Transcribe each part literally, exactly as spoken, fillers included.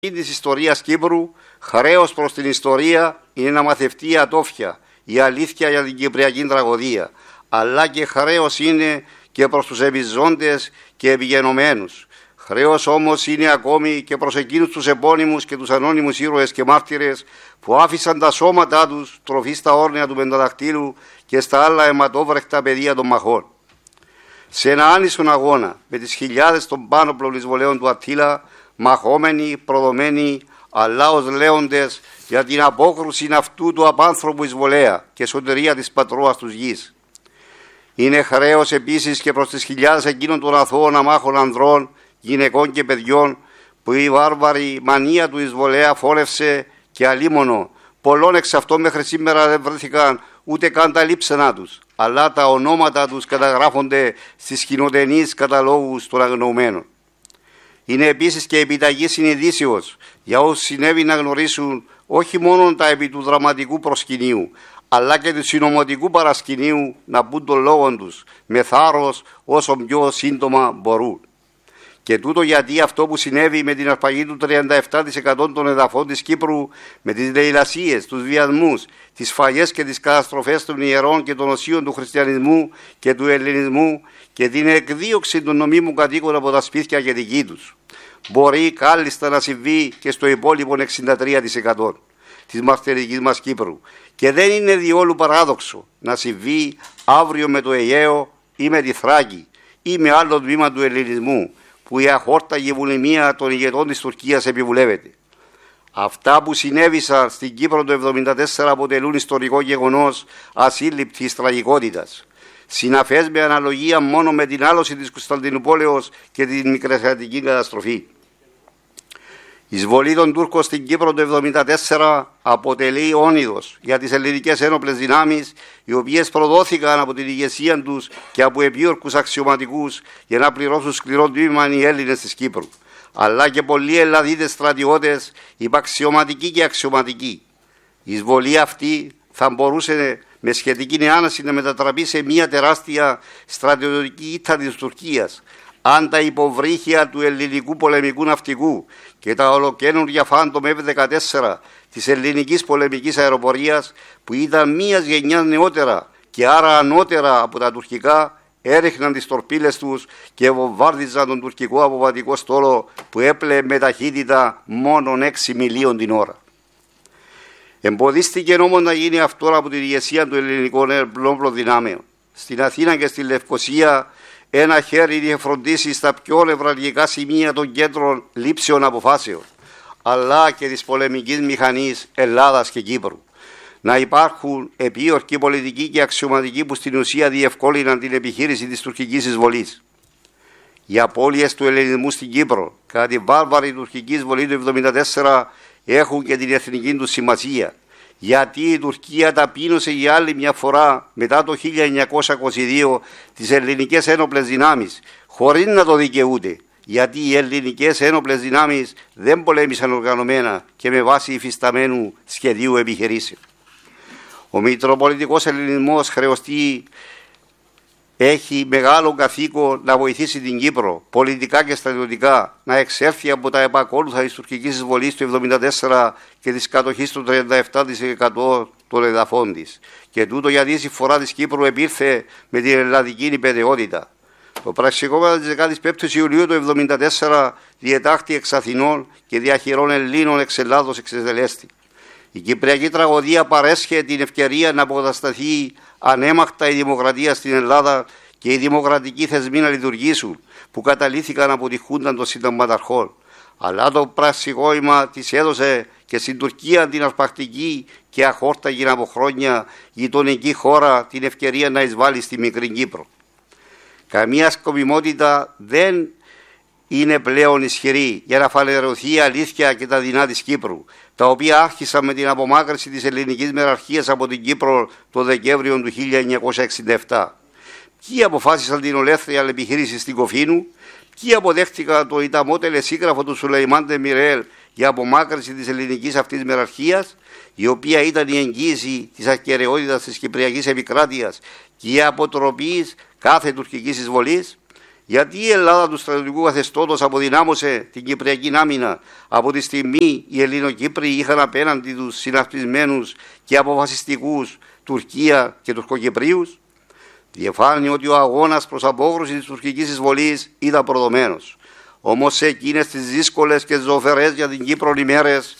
της ιστορίας Κύπρου, χρέος προς την ιστορία είναι να μαθευτεί η ατόφια, η αλήθεια για την κυπριακή τραγωδία, αλλά και χρέος είναι και προς τους επιζώντες και επιγενωμένους. Χρέος όμως είναι ακόμη και προς εκείνους τους επώνυμους και τους ανώνυμους ήρωες και μάρτυρες που άφησαν τα σώματά τους τροφή στα όρνια του πενταδακτύλου και στα άλλα αιματόβρεχτα πεδία των μαχών. Σε ένα άνισον αγώνα με τις χιλιάδες των πάνωπλων εισβολέων του Αττήλα, μαχόμενοι, προδομένοι, αλλά ως λέοντες για την απόκρουση αυτού του απάνθρωπου εισβολέα και σωτηρία της πατρόας τους γης. Είναι χρέος επίσης και προς τις χιλιάδες εκείνων των αθώων αμάχων ανδρών, γυναικών και παιδιών που η βάρβαρη μανία του εισβολέα φόρευσε και αλίμονο. Πολλών εξ αυτών μέχρι σήμερα δεν βρέθηκαν ούτε καν τα λείψανα τους, αλλά τα ονόματα τους καταγράφονται στις κοινοτενείς καταλόγους των αγνοωμένων. Είναι επίσης και επιταγή συνειδήσεως για όσους συνέβη να γνωρίσουν όχι μόνο τα επί του δραματικού προσκυνείου, αλλά και του συνωμοτικού παρασκηνείου να πούν τον λόγο τους με θάρρος όσο πιο σύντομα μπορούν. Και τούτο γιατί αυτό που συνέβη με την αρπαγή του τριάντα επτά τοις εκατό των εδαφών της Κύπρου, με τις λαιλασίες, τους βιασμούς, τις φαγές και τις καταστροφές των ιερών και των οσίων του χριστιανισμού και του ελληνισμού και την εκδίωξη των νομίμων κατοίκων από τα σπίτια και δική τους, μπορεί κάλλιστα να συμβεί και στο υπόλοιπο εξήντα τρία τοις εκατό της μαρτερικής μας Κύπρου. Και δεν είναι διόλου παράδοξο να συμβεί αύριο με το Αιγαίο ή με τη Θράκη ή με άλλο τμήμα του ελληνισμού, που η αχόρταγη βουλημία των ηγετών της Τουρκίας επιβουλεύεται. Αυτά που συνέβησαν στην Κύπρο το εβδομήντα τέσσερα αποτελούν ιστορικό γεγονός ασύλληπτης τραγικότητας, συναφές με αναλογία μόνο με την άλωση της Κωνσταντινούπολεως και την Μικρασιατική καταστροφή. Η εισβολή των Τούρκων στην Κύπρο το εβδομήντα τέσσερα αποτελεί όνειδος για τις ελληνικές ένοπλες δυνάμεις, οι οποίες προδόθηκαν από την ηγεσία τους και από επίορκους αξιωματικούς για να πληρώσουν σκληρό τίμημα οι Έλληνες της Κύπρου, αλλά και πολλοί Ελλαδίτες στρατιώτες, υπαξιωματικοί και αξιωματικοί. Η εισβολή αυτή θα μπορούσε με σχετική άναση να μετατραπεί σε μια τεράστια στρατιωτική ήττα της Τουρκίας, αν τα υποβρύχια του ελληνικού πολεμικού ναυτικού και τα ολοκαίνουργια φάντομ εφ δεκατέσσερα της ελληνικής πολεμικής αεροπορίας, που ήταν μίας γενιάς νεότερα και άρα ανώτερα από τα τουρκικά, έριχναν τις τορπίλες τους και βομβάρδιζαν τον τουρκικό αποβατικό στόλο που έπλεε με ταχύτητα μόνον έξι μιλίων την ώρα. Εμποδίστηκε όμως να γίνει αυτό από την ηγεσία των ελληνικών ένοπλων δυνάμεων. Στην Αθήνα και στη Λευκοσία ένα χέρι είχε φροντίσει στα πιο νευραλγικά σημεία των κέντρων λήψεων αποφάσεων, αλλά και της πολεμικής μηχανής Ελλάδας και Κύπρου. Να υπάρχουν επίορκοι πολιτικοί και αξιωματικοί που στην ουσία διευκόλυναν την επιχείρηση της τουρκικής εισβολής. Οι απώλειες του ελληνισμού στην Κύπρο κατά τη βάρβαρη τουρκική εισβολή του εβδομήντα τέσσερα έχουν και την εθνική του σημασία, γιατί η Τουρκία ταπείνωσε για άλλη μια φορά μετά το χίλια εννιακόσια είκοσι δύο τις ελληνικές ένοπλες δυνάμεις, χωρίς να το δικαιούται, γιατί οι ελληνικές ένοπλες δυνάμεις δεν πολέμησαν οργανωμένα και με βάση υφισταμένου σχεδίου επιχειρήσεων. Ο Μητροπολιτικός Ελληνισμός χρεωστεί έχει μεγάλο καθήκον να βοηθήσει την Κύπρο πολιτικά και στρατιωτικά να εξέλθει από τα επακόλουθα της τουρκικής εισβολής του εβδομήντα τέσσερα και της κατοχής του τριάντα επτά τοις εκατό των εδαφών της. Και τούτο γιατί η συμφορά της Κύπρου επήρθε με την ελλαδική υπεραιότητα. Το πραξικόπημα της δεκαπέντε Ιουλίου του εβδομήντα τέσσερα διετάχθη εξ Αθηνών και διαχειρών Ελλήνων εξ Ελλάδος εξετελέστη. Η κυπριακή τραγωδία παρέσχε την ευκαιρία να αποκατασταθεί ανέμακτα η δημοκρατία στην Ελλάδα και οι δημοκρατικοί θεσμοί να λειτουργήσουν, που καταλύθηκαν από τη Χούντα των συνταγματαρχών. Αλλά το πραξικόπημα της έδωσε και στην Τουρκία την αρπακτική και αχόρταγη από χρόνια γειτονική χώρα την ευκαιρία να εισβάλλει στη μικρή Κύπρο. Καμία σκοπιμότητα δεν είναι πλέον ισχυρή για να φαλαιρωθεί η αλήθεια και τα δεινά της Κύπρου, τα οποία άρχισαν με την απομάκρυνση της ελληνικής μεραρχίας από την Κύπρο το Δεκέμβριο του χίλια εννιακόσια εξήντα επτά. Ποιοι αποφάσισαν την ολέθρια επιχείρηση στην Κοφίνου, ποιοι αποδέχτηκαν το ιταμό τελεσίγραφο του Σουλεϊμάν Ντεμιρέλ για απομάκρυνση της ελληνικής αυτής μεραρχίας, η οποία ήταν η εγγύηση της ακεραιότητας της Κυπριακής επικράτειας και η αποτροπής κάθε τουρκικής εισβολής. Γιατί η Ελλάδα του στρατιωτικού καθεστώτος αποδυνάμωσε την Κυπριακή άμυνα από τη στιγμή οι Ελληνοκύπροι είχαν απέναντι τους συνασπισμένους και αποφασιστικούς Τουρκία και Τουρκοκυπρίους? Διεφάνει ότι ο αγώνας προς απόκρουση της τουρκικής εισβολής ήταν προδομένος. Όμως σε εκείνες τις δύσκολες και ζωφερές για την Κύπρο ημέρες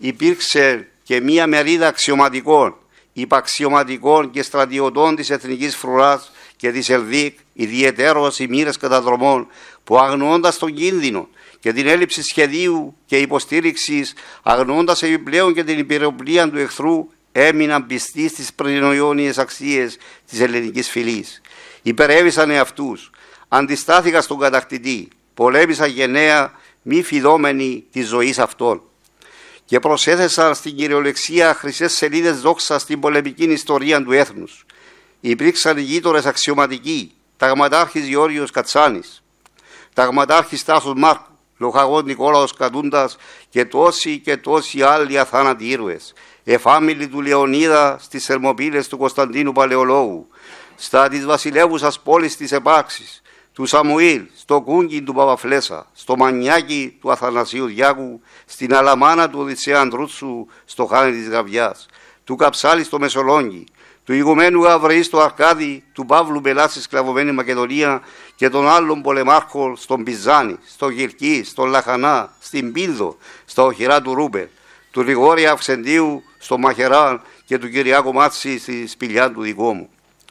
υπήρξε και μία μερίδα αξιωματικών, υπαξιωματικών και στρατιωτών της Εθνικής Φρουράς και της Ελδίκ, ιδιαιτέρως οι μοίρες καταδρομών, που αγνοώντας τον κίνδυνο και την έλλειψη σχεδίου και υποστήριξης, αγνοώντας επιπλέον και την υπεροπλία του εχθρού, έμειναν πιστοί στις πρωτοϊόνιες αξίες της ελληνικής φυλής. Υπερέβησαν εαυτούς, αντιστάθηκαν στον κατακτητή, πολέμησαν γενναία, μη φιδόμενοι της ζωής αυτών, και προσέθεσαν στην κυριολεξία χρυσές σελίδες δόξα στην πολεμική ιστορία του έθνους. Υπήρξαν γείτονες αξιωματικοί, ταγματάρχης Γεώργιος Κατσάνης, ταγματάρχης Τάσος Μάρκου, λοχαγός Νικόλαος Κατούντας και τόσοι και τόσοι άλλοι αθάνατοι ήρωες, εφάμιλοι του Λεωνίδα στις Θερμοπύλες του Κωνσταντίνου Παλαιολόγου, στα της βασιλεύουσας πόλης της Επάξης, του Σαμουήλ, στο Κούγκι του Παπαφλέσα, στο Μανιάκι του Αθανασίου Διάκου, στην Αλαμάνα του Οδυσσέα Ανδρούτσου, στο Χάνι της Γραβιάς, του Καψάλη στο Μεσολόγγι, του ηγουμένου Γαβρεή στο Αρκάδι, του Παύλου Μπελά στη σκλαβωμένη Μακεδονία και των άλλων πολεμάρχων στον Πιζάνη, στο Κυρκή, στον Λαχανά, στην Πίλδο, στα οχυρά του Ρούπερ, του Γρηγόρια Αυξεντίου στο Μαχεράν και του Κυριάκου Μάτση στη σπηλιά του δικό μου.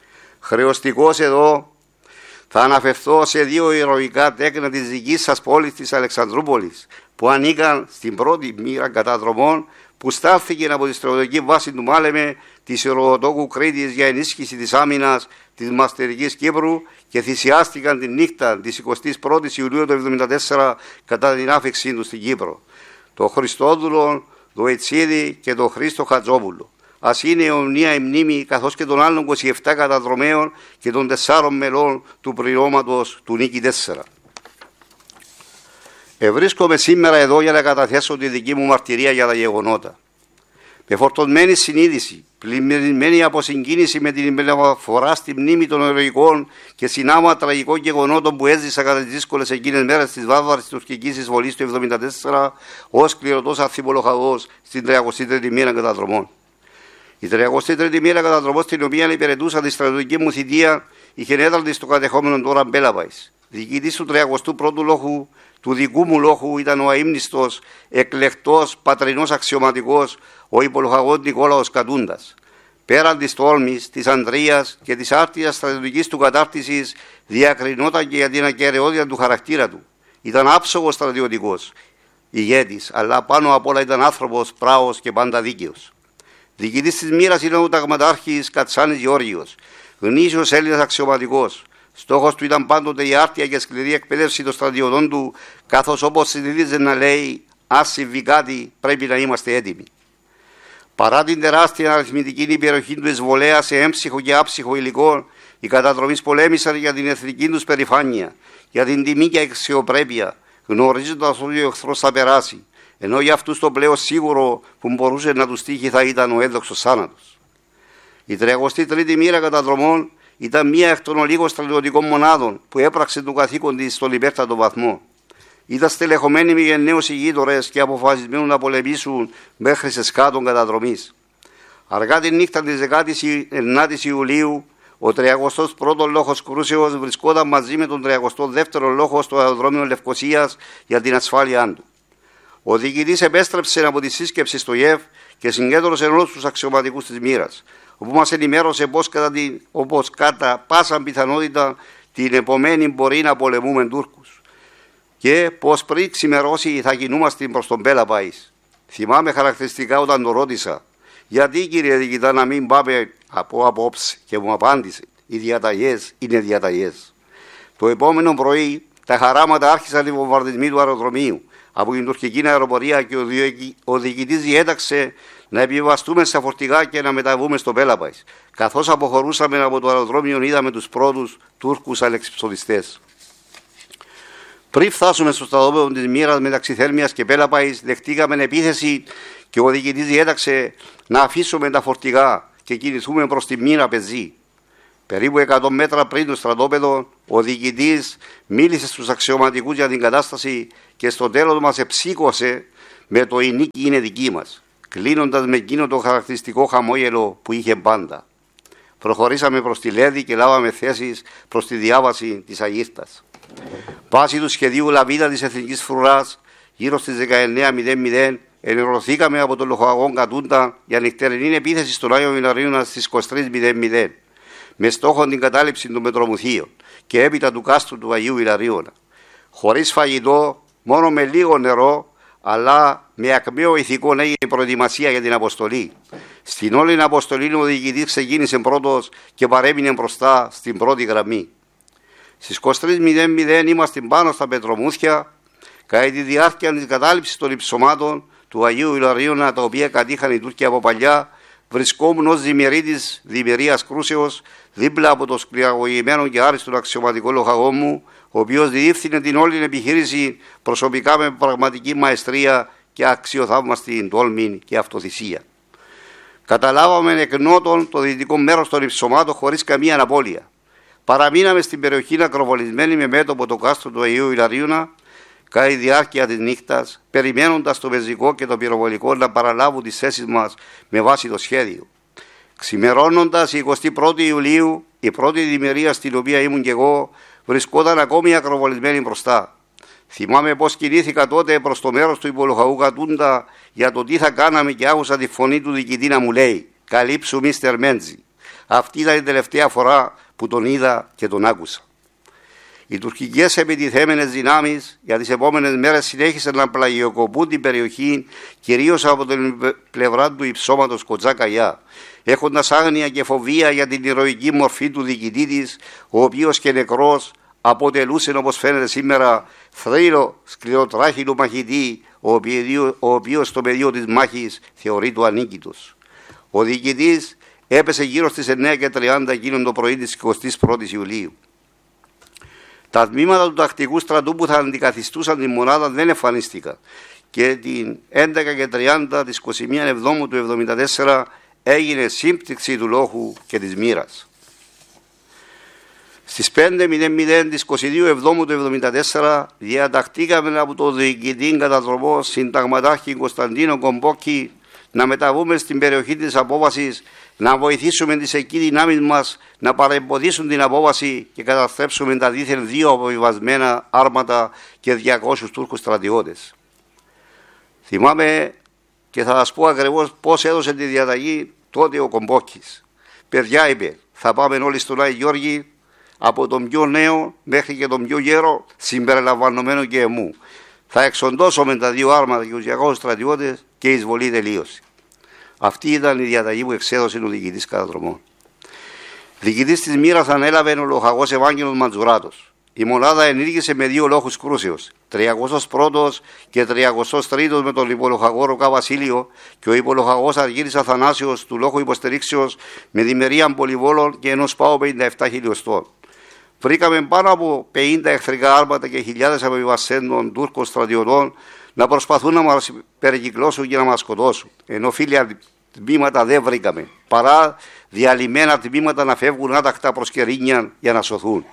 Χρεωστικός εδώ θα αναφερθώ σε δύο ηρωικά τέκνα της δικής σας πόλης της Αλεξανδρούπολης, που ανήκαν στην πρώτη μοίρα καταδρομών που στάλθηκε από τη στρατιωτική βάση του Μάλεμε της Ηρωοτόκου Κρήτης για ενίσχυση της άμυνας της Μαστερικής Κύπρου και θυσιάστηκαν τη νύχτα της εικοστής πρώτης Ιουλίου του χίλια εννιακόσια εβδομήντα τέσσερα κατά την άφηξή του στην Κύπρο. Το Χριστόδουλο, το Ετσίδη και το Χρήστο Χατζόπουλο. Ας είναι ομνία η μνήμη, καθώς και των άλλων είκοσι επτά καταδρομέων και των τεσσάρων μελών του πληρώματος του Νίκη τέσσερα. Ευρίσκομαι σήμερα εδώ για να καταθέσω τη δική μου μαρτυρία για τα γεγονότα. Με φορτωμένη συνείδηση, πλημμυρισμένη από συγκίνηση με την μεταφορά στη μνήμη των ηρωικών και συνάμα τραγικών γεγονότων που έζησα κατά τις δύσκολες εκείνες μέρες της βάρβαρης τουρκικής εισβολής του χίλια εννιακόσια εβδομήντα τέσσερα ως κληρωτός ανθιπολογαγός στην τριακοστή τρίτη μοίρα καταδρομών. Η τριακοστή τρίτη μοίρα καταδρομών, στην οποία υπηρετούσα τη στρατιωτική μου θητεία, είχε έδραντη στο κατεχόμενο τώρα Μπέλαπαϊς. Διοικητής του τριακοστού πρώτου λόχου, του δικού μου λόχου, ήταν ο αείμνηστος, εκλεκτός, πατρινός αξιωματικός, ο υπολογαγός Νικόλαος Κατούντας. Πέραν της τόλμης, της ανδρείας και της άρτιας στρατιωτικής του κατάρτισης, διακρινόταν και για την ακεραιότητα του χαρακτήρα του. Ήταν άψογος στρατιωτικός, ηγέτης, αλλά πάνω απ' όλα ήταν άνθρωπος, πράος και πάντα δίκαιος. Διοικητής της μοίρας ήταν ο ταγματάρχης Κατσάνης Γεώργιος, γνήσιος Έλληνας αξιωματικός. Στόχος του ήταν πάντοτε η άρτια και σκληρή εκπαίδευση των στρατιωτών του, καθώς όπως συνηθίζεται να λέει, αν συμβεί κάτι πρέπει να είμαστε έτοιμοι. Παρά την τεράστια αριθμητική υπεροχή του εισβολέα σε έμψυχο και άψυχο υλικό, οι καταδρομείς πολέμησαν για την εθνική τους περηφάνεια, για την τιμή και αξιοπρέπεια, γνωρίζοντας ότι ο εχθρός θα περάσει, ενώ για αυτούς το πλέον σίγουρο που μπορούσε να τους τύχει θα ήταν ο έδοξος θάνατος. Η τριακοστή τρίτη μοίρα καταδρομών ήταν μία εκ των ολίγων στρατιωτικών μονάδων που έπραξε το καθήκον της στον υπέρτατο βαθμό. Ήταν στελεχωμένοι με γενναίους ηγείτορες και αποφασισμένοι να πολεμήσουν μέχρι σε σκάτων καταδρομής. Αργά τη νύχτα της δεκάτης ενάτης Ιουλίου, ο τριακοστός πρώτος λόχος κρούσεως βρισκόταν μαζί με τον τριακοστό δεύτερο λόχο στο αεροδρόμιο Λευκωσίας για την ασφάλειά του. Ο διοικητής επέστρεψε από τη σύσκεψη στο ΙΕΒ και συγκέντρωσε όλους τους αξιωματικούς της μοίρας, όπου μας ενημέρωσε πως κατά, την, όπως κατά πάσα πιθανότητα την επομένη μπορεί να πολεμούμε Τούρκους και πως πριν ξημερώσει θα κινούμαστε προς τον Μπέλαπαϊς. Θυμάμαι χαρακτηριστικά όταν το ρώτησα, γιατί κύριε διοικητά να μην πάμε από απόψε, και μου απάντησε, οι διαταγές είναι διαταγές. Το επόμενο πρωί τα χαράματα άρχισαν οι βομβαρδισμοί του αεροδρομίου από την τουρκική αεροπορία και ο διοικητής διέταξε να επιβαστούμε στα φορτηγά και να μεταβούμε στο Μπέλαπαϊς. Καθώς αποχωρούσαμε από το αεροδρόμιο, είδαμε τους πρώτους Τούρκους αλεξιπτοδιστές. Πριν φτάσουμε στο στρατόπεδο της μοίρας μεταξύ Θέρμιας και Μπέλαπαϊς, δεχτήκαμε επίθεση και ο διοικητής διέταξε να αφήσουμε τα φορτηγά και κινηθούμε προς τη μοίρα Πεζή. Περίπου εκατό μέτρα πριν το στρατόπεδο, ο διοικητής μίλησε στους αξιωματικούς για την κατάσταση και στο τέλος μας εψήκωσε με το «η νίκη είναι δική μας», κλείνοντας με εκείνο το χαρακτηριστικό χαμόγελο που είχε πάντα. Προχωρήσαμε προς τη Λέδη και λάβαμε θέσεις προς τη διάβαση της Αγίστας. Βάσει του σχεδίου Λαβίδα της Εθνικής Φρουράς, γύρω στις δεκαεννέα μηδέν μηδέν, ενημερωθήκαμε από τον λοχαγό Κατούντα για νυχτερινή επίθεση στον Άγιο Ιλαρίωνα στις είκοσι τρεις μηδέν μηδέν, με στόχο την κατάληψη των Μετρομουθείων και έπειτα του κάστρου του Αγίου Ιλαρίωνα. Χωρίς φαγητό, μόνο με λίγο νερό, αλλά με ακμαίο ηθικό έγινε η προετοιμασία για την αποστολή. Στην όλη αποστολή ο διοικητής ξεκίνησε πρώτος και παρέμεινε μπροστά στην πρώτη γραμμή. Στις είκοσι τρεις μηδέν μηδέν είμαστε πάνω στα Πετρομούθια, κατά τη διάρκεια της κατάληψης των υψωμάτων του Αγίου Ιλαρίωνα, τα οποία κατήχαν οι Τούρκοι από παλιά, βρισκόμουν ως δημιουργήτης δημιουργίας κρούσεως δίπλα από το σκληραγωγημένο και άριστο αξιωματικό λοχαγό μου, ο οποίος διεύθυνε την όλη επιχείρηση προσωπικά με πραγματική μαεστρία και αξιοθαύμαστη τόλμη και αυτοθυσία. Καταλάβαμε εκ νότων το δυτικό μέρος των υψωμάτων χωρίς καμία αναπόλεια. Παραμείναμε στην περιοχή ακροβολισμένη με μέτωπο το κάστρο του Αγίου Ιλαρίωνα κατά τη διάρκεια της νύχτας, περιμένοντας το πεζικό και το πυροβολικό να παραλάβουν τις θέσεις μας με βάση το σχέδιο. Ξημερώνοντας η εικοστή πρώτη Ιουλίου, η πρώτη δημιουργία στην οποία ήμουν και εγώ, βρισκόταν ακόμη ακροβολισμένη μπροστά. Θυμάμαι πως κινήθηκα τότε προς το μέρος του υπολοχαού Κατούντα για το τι θα κάναμε και άκουσα τη φωνή του διοικητή να μου λέει «Καλύψου μίστερ Μέντζι». Αυτή ήταν η τελευταία φορά που τον είδα και τον άκουσα. Οι τουρκικές επιτιθέμενες δυνάμεις για τις επόμενες μέρες συνέχισαν να πλαγιοκοπούν την περιοχή, κυρίως από την πλευρά του υψώματος Κοτζάκαγιά, έχοντας άγνοια και φοβία για την ηρωική μορφή του διοικητή της, ο οποίος και νεκρός αποτελούσε, όπως φαίνεται σήμερα, θρύλο σκληροτράχυλου μαχητή, ο οποίος στο πεδίο της μάχης θεωρείται ανίκητος. Ο διοικητής έπεσε γύρω στις εννέα και τριάντα εκείνον το πρωί της εικοστής πρώτης Ιουλίου. Τα τμήματα του τακτικού στρατού που θα αντικαθιστούσαν τη μονάδα δεν εμφανίστηκαν και την έντεκα και τριάντα της εικοστής πρώτης Εβδόμου του εβδομήντα τέσσερα έγινε σύμπτυξη του λόχου και της μοίρας. Στις πέντε μηδέν μηδέν της εικοστής δεύτερης Εβδόμου του εβδομήντα τέσσερα διαταχτήκαμε από το διοικητή καταδρομό συνταγματάρχη Κωνσταντίνο Κομπόκη να μεταβούμε στην περιοχή της απόβασης, να βοηθήσουμε τις εκεί δυνάμεις μας να παρεμποδίσουν την απόβαση και καταστρέψουμε τα δίθεν δύο αποβιβασμένα άρματα και διακόσιους Τούρκους στρατιώτες. Θυμάμαι και θα σας πω ακριβώς πώς έδωσε τη διαταγή τότε ο Κομπόκης. Παιδιά, είπε, θα πάμε όλοι στον Άγιο Γιώργη, από τον πιο νέο μέχρι και τον πιο γέρο, συμπεριλαμβανομένο και εμού. Θα εξοντώσουμε τα δύο άρματα και τους διακόσιους στρατιώτες και η εισβολή τελείωσε. Αυτή ήταν η διαταγή που εξέδωσε ο διοικητής καταδρομών. Διοικητής της μοίρας ανέλαβε ο λοχαγός Ευάγγελος Μαντζουράτος. Η μονάδα ενήργησε με δύο λόχους κρούσεως, τριακόσιος πρώτος και τριακόσιος τρίτος με τον υπολοχαγό Ροκά Βασίλειο και ο υπολοχαγός Αργύρης Αθανάσιος του λόχου υποστηρίξεως με διμερία πολυβόλων και ενός πάω πενήντα επτά χιλιοστών. Βρήκαμε πάνω από πενήντα εχθρικά άρματα και χιλιάδες αποβιβασέντων Τούρκων στρατιωτών να προσπαθούν να μας περικυκλώσουν και να μας σκοτώσουν. Ενώ φίλια τμήματα δεν βρήκαμε, παρά διαλυμένα τμήματα να φεύγουν άτακτα προς Κερίνια για να σωθούν.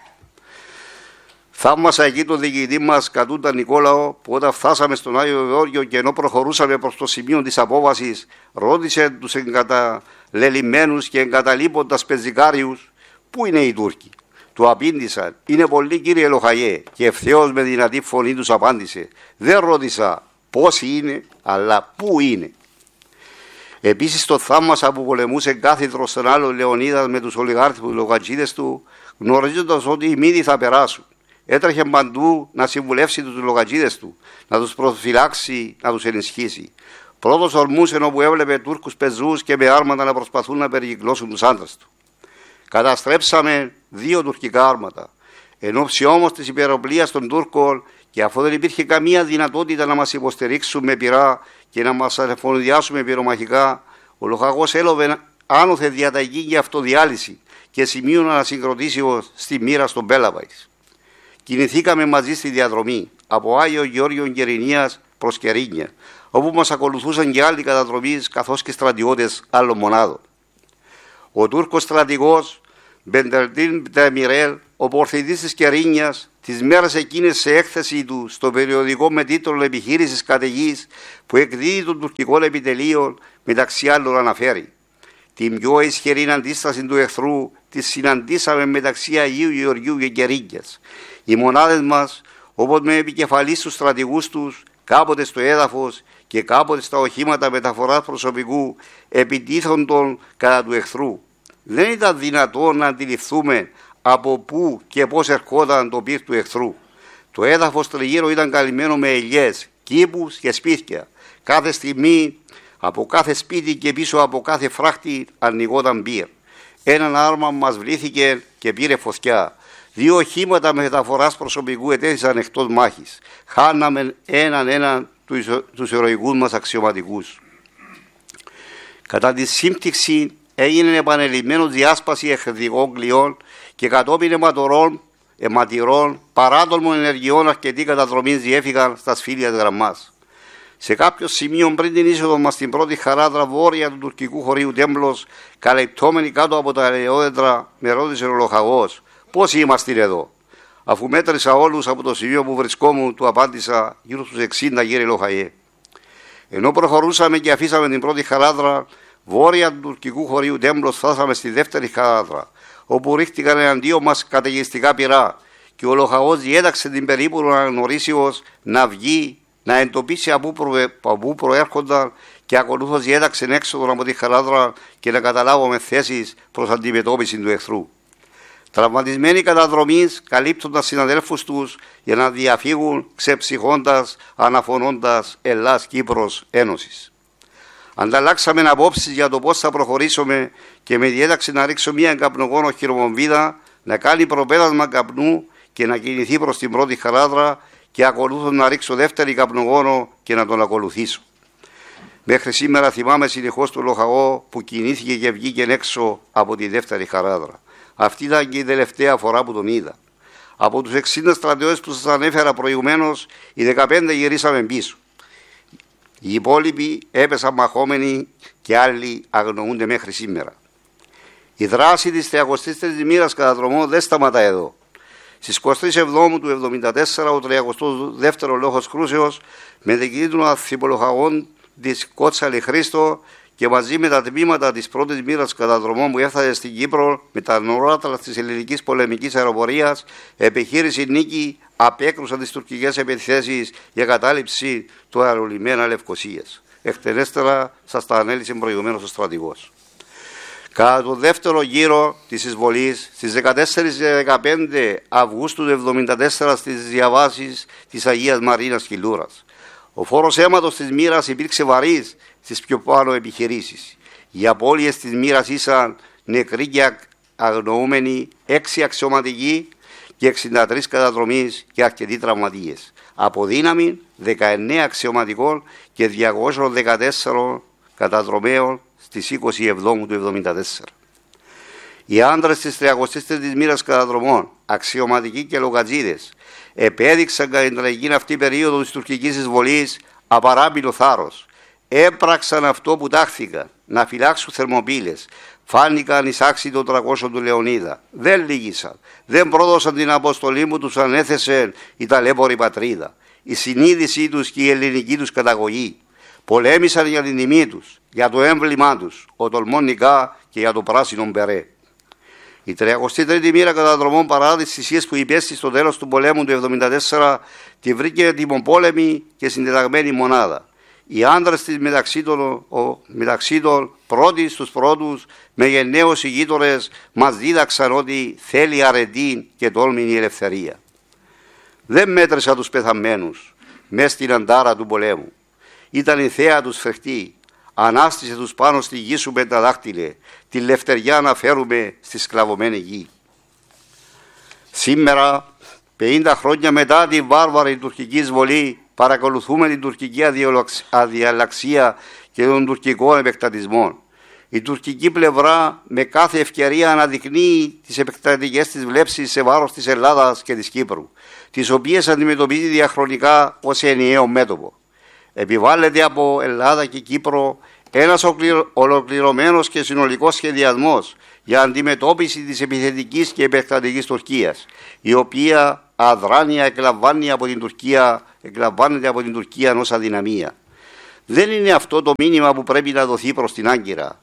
Θαύμασα εκεί τον διοικητή μας Κατούντα Νικόλαο που όταν φτάσαμε στον Άγιο Γεώργιο και ενώ προχωρούσαμε προς το σημείο της απόβασης, ρώτησε τους εγκαταλελειμμένους και εγκαταλείποντας πεζικάριους πού είναι οι Τούρκοι. Του απήντησαν, είναι πολλοί κύριε Λοχαγέ, και ευθέως με δυνατή φωνή τους απάντησε, δεν ρώτησα πόσοι είναι, αλλά πού είναι. Επίσης το θαύμασα που πολεμούσε κάθιτρο στον άλλο Λεωνίδας με τους ολιγάρθους λογατζίδες του, γνωρίζοντας ότι οι Μύδοι θα περάσουν. Έτρεχε παντού να συμβουλεύσει τους λογατζίδες του, να τους προφυλάξει, να τους ενισχύσει. Πρώτος ορμούσε όπου έβλεπε Τούρκους πεζούς και με άρματα να προσπαθούν να περικυκλώσουν τους άντρες του. Καταστρέψαμε δύο τουρκικά άρματα. Εν ώψη όμως της υπεροπλίας των Τούρκων και αφού δεν υπήρχε καμία δυνατότητα να μας υποστηρίξουν με πυρά και να μας αφωνιδιάσουν πυρομαχικά, ο λοχαγός έλαβε άνωθε διαταγή για αυτοδιάλυση και σημείο ανασυγκροτήσεως στη μοίρα στον Πέλαβαϊς. Κινηθήκαμε μαζί στη διαδρομή από Άγιο Γεώργιο Γερινίας προς Κερίνια, όπου μας ακολουθούσαν και άλλοι καταδρομείς καθώς και στρατιώτες άλλων μονάδων. Ο Τούρκος στρατηγός Μπεντερντίν Ντεμιρέλ, ο πορθητής της Κερίνιας, τις μέρες εκείνες σε έκθεση του στο περιοδικό με τίτλο «Επιχείρησης καταιγής» που εκδίδει των τουρκικών επιτελείων, μεταξύ άλλων αναφέρει: «Την πιο ισχυρή αντίσταση του εχθρού τη συναντήσαμε μεταξύ Αγίου Γεωργίου και Κερίνιας. Οι μονάδες μας, όπως με επικεφαλής τους στρατηγούς τους, κάποτε στο έδαφος και κάποτε στα οχήματα μεταφοράς προσωπικού, επιτίθοντον κατά του εχθρού. Δεν ήταν δυνατόν να αντιληφθούμε από πού και πώς ερχόταν το πυρ του εχθρού. Το έδαφος τριγύρω ήταν καλυμμένο με ελιές, κήπους και σπίτια. Κάθε στιγμή, από κάθε σπίτι και πίσω από κάθε φράχτη ανοιγόταν πυρ. Έναν άρμα μας βλήθηκε και πήρε φωτιά. Δύο οχήματα μεταφοράς προσωπικού ετέθησαν εκτός μάχης. Χάναμε έναν έναν τους ηρωικούς μας αξιωματικούς. Κατά τη σύμπτυξη έγινε επανελειμμένο διάσπαση εχθρικών κλειών και κατόπιν αιματορών, αιματηρών, παράτολμων ενεργειών αρκετοί καταδρομής διέφυγαν στα σφύλια γραμμάς. Σε κάποιο σημείο πριν την είσοδο μας στην πρώτη χαράδρα βόρεια του τουρκικού χωρίου Τέμπλος, καλυπτόμενοι κάτω από τα ελαιόδεντρα, με ρώτησε ο λοχαγός: «Πώς είμαστε εδώ?» Αφού μέτρησα όλους από το σημείο που βρισκόμουν, του απάντησα: «Γύρω στους εξήντα, κύριε Λοχαγέ». Ενώ προχωρούσαμε και αφήσαμε την πρώτη χαράδρα βόρεια του τουρκικού χωρίου Τέμπλος, φτάσαμε στη δεύτερη χαράδρα, όπου ρίχτηκαν εναντίον μας καταιγιστικά πυρά, και ο λοχαγός διέταξε την περίπου αναγνωρίσεως να βγει, να εντοπίσει από πού προέρχονταν, και ακολούθως διέταξε έξοδο από τη χαράδρα και να καταλάβουμε θέσεις προς αντιμετώπιση του εχθρού. Τραυματισμένοι καταδρομής καλύπτοντας συναδέλφους τους για να διαφύγουν ξεψυχώντας, αναφωνώντας Ελλάς Κύπρος Ένωσης. Ανταλλάξαμε απόψεις για το πώς θα προχωρήσουμε και με διέταξε να ρίξω μια καπνογόνο χειροβομβίδα, να κάνει προπέρασμα καπνού και να κινηθεί προς την πρώτη χαράδρα, και ακολούθως να ρίξω δεύτερη καπνογόνο και να τον ακολουθήσω. Μέχρι σήμερα θυμάμαι συνεχώς τον λοχαγό που κινήθηκε και βγήκε έξω από τη δεύτερη χαράδρα. Αυτή ήταν και η τελευταία φορά που τον είδα. Από τους εξήντα στρατιώτες που σας ανέφερα προηγουμένως, οι δεκαπέντε γυρίσαμε πίσω. Οι υπόλοιποι έπεσαν μαχόμενοι και άλλοι αγνοούνται μέχρι σήμερα. Η δράση της τριακοστής τρίτης μοίρας καταδρομών δεν σταματά εδώ. Στις εικοστή εβδόμου του εβδομήντα τέσσερα, ο τριακοστός δεύτερος λόγος κρούσεως, με διοικητή των ανθιπολοχαγών της Κότσαλη Χρήστο και μαζί με τα τμήματα της πρώτης μοίρας καταδρομών που έφτασε στην Κύπρο με τα νοράτρα της ελληνικής πολεμικής αεροπορίας, επιχείρηση Νίκη απέκρουσαν τις τουρκικές επιθέσεις για κατάληψη του αερολιμένα Λευκωσίας. Εκτενέστερα σας τα ανέλησε προηγουμένως ο στρατηγός. Κατά το δεύτερο γύρο της εισβολής, στις δεκατέσσερις και δεκαπέντε Αυγούστου του εβδομήντα τέσσερα, στις διαβάσεις της Αγίας Μαρίνας Κιλούρας, ο φόρος αίματος της μοίρας υπήρξε βαρύς στις πιο πάνω επιχειρήσεις. Οι απώλειες της μοίρας ήσαν νεκροί και αγνοούμενοι, έξι αξιωματικοί και εξήντα τρεις καταδρομείς και αρκετοί τραυματίες. Από δύναμη δεκαεννέα αξιωματικών και διακόσια δεκατέσσερα καταδρομέων στις είκοσι εβδόμου του εβδομήντα τέσσερα. Οι άντρες της τριακοστής τρίτης μοίρας καταδρομών, αξιωματικοί και λογατζίδες, επέδειξαν κατά την τραγική αυτή περίοδο της τουρκικής εισβολής απαράμιλο θάρρος. Έπραξαν αυτό που τάχθηκαν, να φυλάξουν θερμοπύλες. Φάνηκαν εισάξιοι των τριακόσιων του Λεωνίδα. Δεν λύγησαν. Δεν πρόδωσαν την αποστολή που τους ανέθεσε η ταλέπορη πατρίδα, η συνείδησή τους και η ελληνική τους καταγωγή. Πολέμησαν για την τιμή τους, για το έμβλημά τους, ο τολμόν νικά και για το πράσινο μπερέ. Η τριακοστή τρίτη μοίρα καταδρομών, παρά τις θυσίες που υπέστη στο τέλος του πολέμου του εβδομήντα τέσσερα, τη βρήκε τιμοπόλεμη και συντεταγμένη μονάδα. Οι άντρες της μεταξύ των, ο, μεταξύ των πρώτοι στους πρώτους, με γενναίους ηγείτορες, μας δίδαξαν ότι θέλει αρετή και τόλμη η ελευθερία. Δεν μέτρησα τους πεθαμένους μες στην αντάρα του πολέμου. Ήταν η θέα τους φρεχτή. Ανάστησε τους πάνω στη γη σου με τα δάχτυλε, τη λευτεριά να φέρουμε στη σκλαβωμένη γη. Σήμερα, πενήντα χρόνια μετά την βάρβαρη τουρκική εισβολή, παρακολουθούμε την τουρκική αδιαλαξία και τον τουρκικό επεκτατισμό. Η τουρκική πλευρά με κάθε ευκαιρία αναδεικνύει τις επεκτατικές της βλέψεις σε βάρος της Ελλάδας και της Κύπρου, τις οποίες αντιμετωπίζει διαχρονικά ως ενιαίο μέτωπο. Επιβάλλεται από Ελλάδα και Κύπρο ένας ολοκληρωμένος και συνολικός σχεδιασμός για αντιμετώπιση της επιθετικής και επεκτατικής Τουρκίας, η οποία αδράνεια εκλαμβάνει από την Τουρκία, εκλαμβάνεται από την Τουρκία ως αδυναμία. Δεν είναι αυτό το μήνυμα που πρέπει να δοθεί προς την Άγκυρα,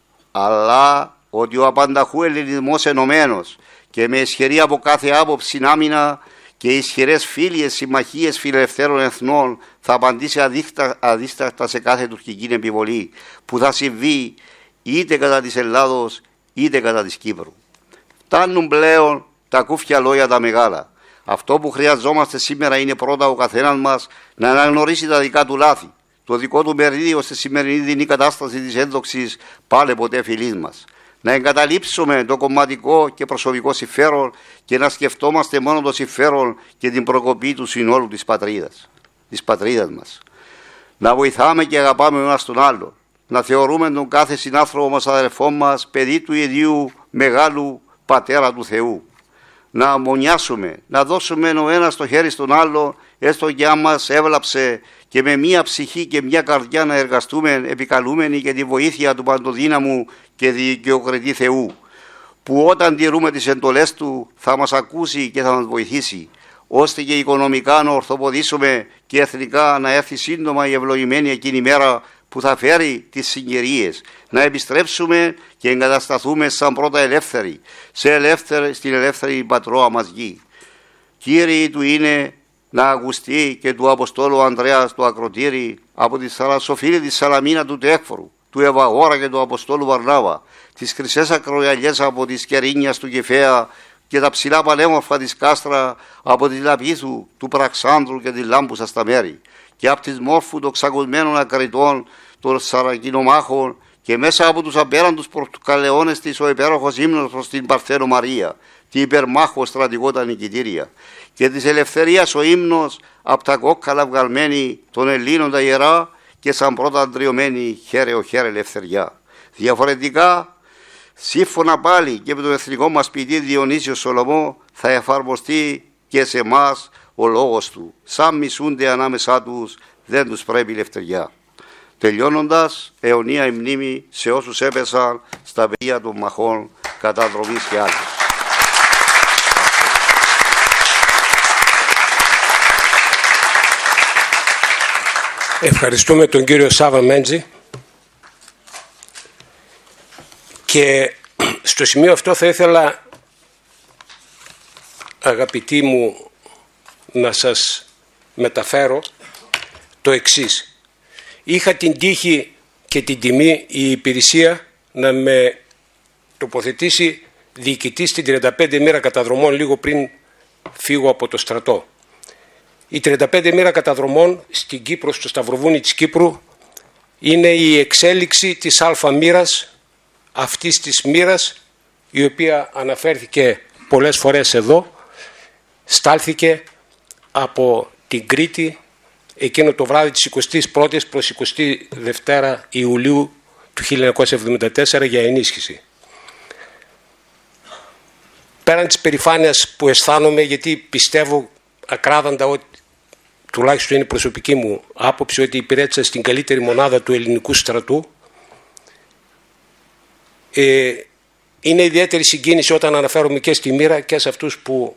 αλλά ότι ο απανταχού ελληνισμός ενωμένος και με ισχυρή από κάθε άποψη άμυνα και ισχυρές φίλιες συμμαχίες φιλελευθέρων εθνών θα απαντήσει αδίστακτα σε κάθε τουρκική επιβολή που θα συμβεί είτε κατά της Ελλάδος είτε κατά της Κύπρου. Φτάνουν πλέον τα κούφια λόγια τα μεγάλα. Αυτό που χρειαζόμαστε σήμερα είναι πρώτα ο καθένας μας να αναγνωρίσει τα δικά του λάθη, το δικό του μερίδιο στη σημερινή δινή κατάσταση της ένδοξης πάλι ποτέ φιλής μας. Να εγκαταλείψουμε το κομματικό και προσωπικό συμφέρον και να σκεφτόμαστε μόνο το συμφέρον και την προκοπή του συνόλου της πατρίδας, της πατρίδας μας. Να βοηθάμε και αγαπάμε ο ένας τον άλλον. Να θεωρούμε τον κάθε συνάνθρωπο μας αδερφό μας παιδί του ίδιου μεγάλου Πατέρα του Θεού. Να αμμονιάσουμε, να δώσουμε ο ένας το χέρι στον άλλο, έστω και αν μας έβλαψε, και με μία ψυχή και μία καρδιά να εργαστούμε επικαλούμενοι και τη βοήθεια του Παντοδύναμου και δικαιοκριτή Θεού, που όταν τηρούμε τις εντολές Του θα μας ακούσει και θα μας βοηθήσει, ώστε και οικονομικά να ορθοποδήσουμε και εθνικά να έρθει σύντομα η ευλογημένη εκείνη μέρα που θα φέρει τις συγκυρίες, να επιστρέψουμε και εγκατασταθούμε σαν πρώτα ελεύθεροι, σε ελεύθερη, στην ελεύθερη πατρόα μας γη. Κύριοι του είναι να ακουστεί και του Αποστόλου Ανδρέας το ακροτήρι από τη Σαρασοφίλη της Σαλαμίνα του Τέχφορου, του Ευαγόρα και του Αποστόλου Βαρνάβα, τις χρυσές ακρογιαλιές από τη Κερίνιας του Κεφαία και τα ψηλά πανέμορφα της Κάστρα από τη Λαπίθου, του Πραξάνδρου και τη Λάμπουσα στα μέρη, και από τις μόρφου των ξακουσμένων ακριτών των Σαρακινομάχων, και μέσα από τους απέραντους πορτοκαλαιώνες της ο υπέροχος ύμνος προς την Παρθένο Μαρία, την υπερμάχο στρατηγό τα νικητήρια, και της ελευθερίας ο ύμνος από τα κόκκαλα βγαλμένη των Ελλήνων τα ιερά και σαν πρώτα αντριωμένη χαίρε ο χαίρε ελευθεριά. Διαφορετικά, σύμφωνα πάλι και με τον εθνικό μας ποιητή Διονύσιο Σολομό, θα εφαρμοστεί και σε εμάς ο λόγος του. Σαν μισούνται ανάμεσά τους, δεν τους πρέπει ελευθεριά. Τελειώνοντας, αιωνία η μνήμη σε όσους έπεσαν στα πεδία των μαχών κατά Δρομής και άλλους. Ευχαριστούμε τον κύριο Σάβα Μέντζη, και στο σημείο αυτό θα ήθελα, αγαπητοί μου, να σας μεταφέρω το εξής. Είχα την τύχη και την τιμή η υπηρεσία να με τοποθετήσει διοικητή στην τριάντα πέντε μοίρα καταδρομών λίγο πριν φύγω από το στρατό. Η τριάντα πέντε μοίρα καταδρομών στην Κύπρο, στο Σταυροβούνι της Κύπρου, είναι η εξέλιξη της αλφα μοίρας, αυτής της μοίρας, η οποία αναφέρθηκε πολλές φορές εδώ, στάλθηκε από την Κρήτη εκείνο το βράδυ της εικοστής πρώτης προς εικοστή δεύτερη Ιουλίου του χίλια εννιακόσια εβδομήντα τέσσερα για ενίσχυση. Πέραν της περηφάνειας που αισθάνομαι, γιατί πιστεύω ακράδαντα, ότι τουλάχιστον είναι προσωπική μου άποψη, ότι υπηρέτησα στην καλύτερη μονάδα του ελληνικού στρατού, ε, είναι ιδιαίτερη συγκίνηση όταν αναφέρομαι και στη μοίρα και σε αυτούς που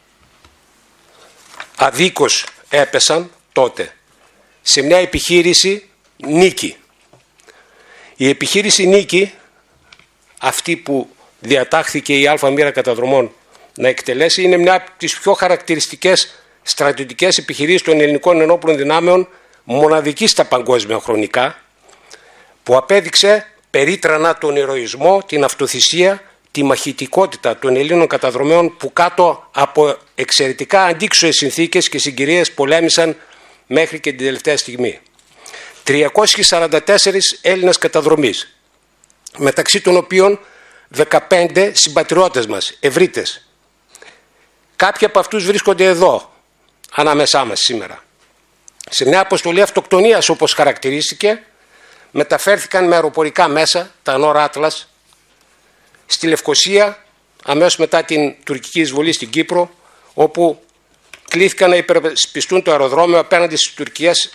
αδίκως έπεσαν τότε σε μια επιχείρηση Νίκη. Η επιχείρηση Νίκη, αυτή που διατάχθηκε η αλφα μοίρα καταδρομών να εκτελέσει, είναι μια από τις πιο χαρακτηριστικές στρατιωτικές επιχειρήσεις των ελληνικών ενόπλων δυνάμεων, μοναδική στα παγκόσμια χρονικά, που απέδειξε περίτρανα τον ηρωισμό, την αυτοθυσία, τη μαχητικότητα των Ελλήνων καταδρομέων, που κάτω από εξαιρετικά αντίξωες συνθήκες και συγκυρίες πολέμησαν μέχρι και την τελευταία στιγμή. τριακόσιοι σαράντα τέσσερις Έλληνες καταδρομείς, μεταξύ των οποίων δεκαπέντε συμπατριώτες μας, ευρύτες. Κάποιοι από αυτούς βρίσκονται εδώ, ανάμεσά μας σήμερα. Σε μια αποστολή αυτοκτονίας, όπως χαρακτηρίστηκε, μεταφέρθηκαν με αεροπορικά μέσα, τα Νόρ Άτλας, στη Λευκοσία, αμέσως μετά την τουρκική εισβολή στην Κύπρο, όπου κλήθηκαν να υπερασπιστούν το αεροδρόμιο απέναντι στις τουρκικές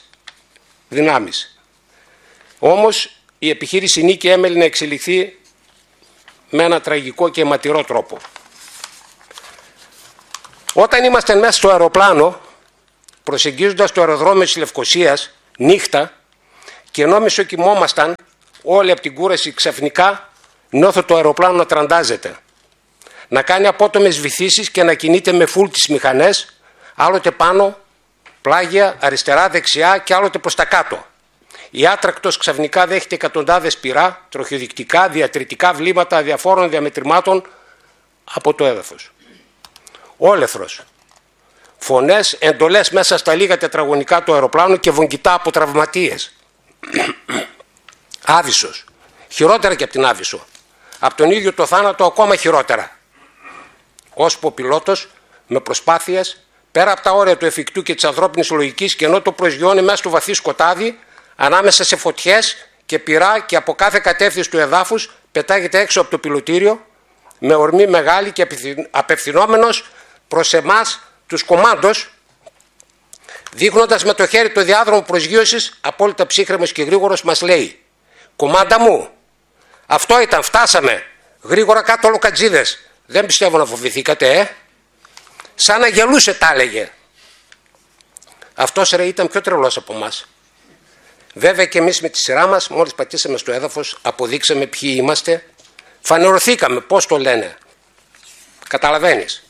δυνάμεις. Όμως η επιχείρηση Νίκη έμελε να εξελιχθεί με ένα τραγικό και αιματηρό τρόπο. Όταν ήμασταν μέσα στο αεροπλάνο, προσεγγίζοντας το αεροδρόμιο της Λευκωσίας, νύχτα, και ενώ μισοκοιμόμασταν όλοι από την κούραση, ξαφνικά νιώθω το αεροπλάνο να τραντάζεται, να κάνει απότομες βυθίσεις και να κινείται με φουλ τις μηχανές, άλλοτε πάνω, πλάγια, αριστερά, δεξιά και άλλοτε προς τα κάτω. Η άτρακτος ξαφνικά δέχεται εκατοντάδες πυρά, τροχιοδεικτικά, διατριτικά βλήματα διαφόρων διαμετρημάτων από το έδαφος. Όλεθρος. Φωνές, εντολές μέσα στα λίγα τετραγωνικά του αεροπλάνου και βογγητά από τραυματίες. Άβυσσος. Χειρότερα και από την Άβυσσο. Από τον ίδιο το θάνατο ακόμα χειρότερα. Ώσπου ο πιλότος με προσπάθειες πέρα από τα όρια του εφικτού και της ανθρώπινης λογικής, και ενώ το προσγειώνει μέσα στο βαθύ σκοτάδι, ανάμεσα σε φωτιές και πυρά και από κάθε κατεύθυνση του εδάφους, πετάγεται έξω από το πιλωτήριο με ορμή μεγάλη και απευθυνόμενος προς εμάς τους κομμάντος, δείχνοντας με το χέρι το διάδρομο προσγείωσης, απόλυτα ψύχρεμος και γρήγορος, μας λέει: «Κομμάντα μου, αυτό ήταν, φτάσαμε, γρήγορα κάτω λοκατζίδες, δεν πιστεύω να φοβηθήκατε, ε». Σαν να γελούσε τα έλεγε. Αυτός ρε ήταν πιο τρελός από μας. Βέβαια και εμείς με τη σειρά μας, μόλις πατήσαμε στο έδαφος, αποδείξαμε ποιοι είμαστε, φανερωθήκαμε, πώς το λένε. Καταλαβαίνεις.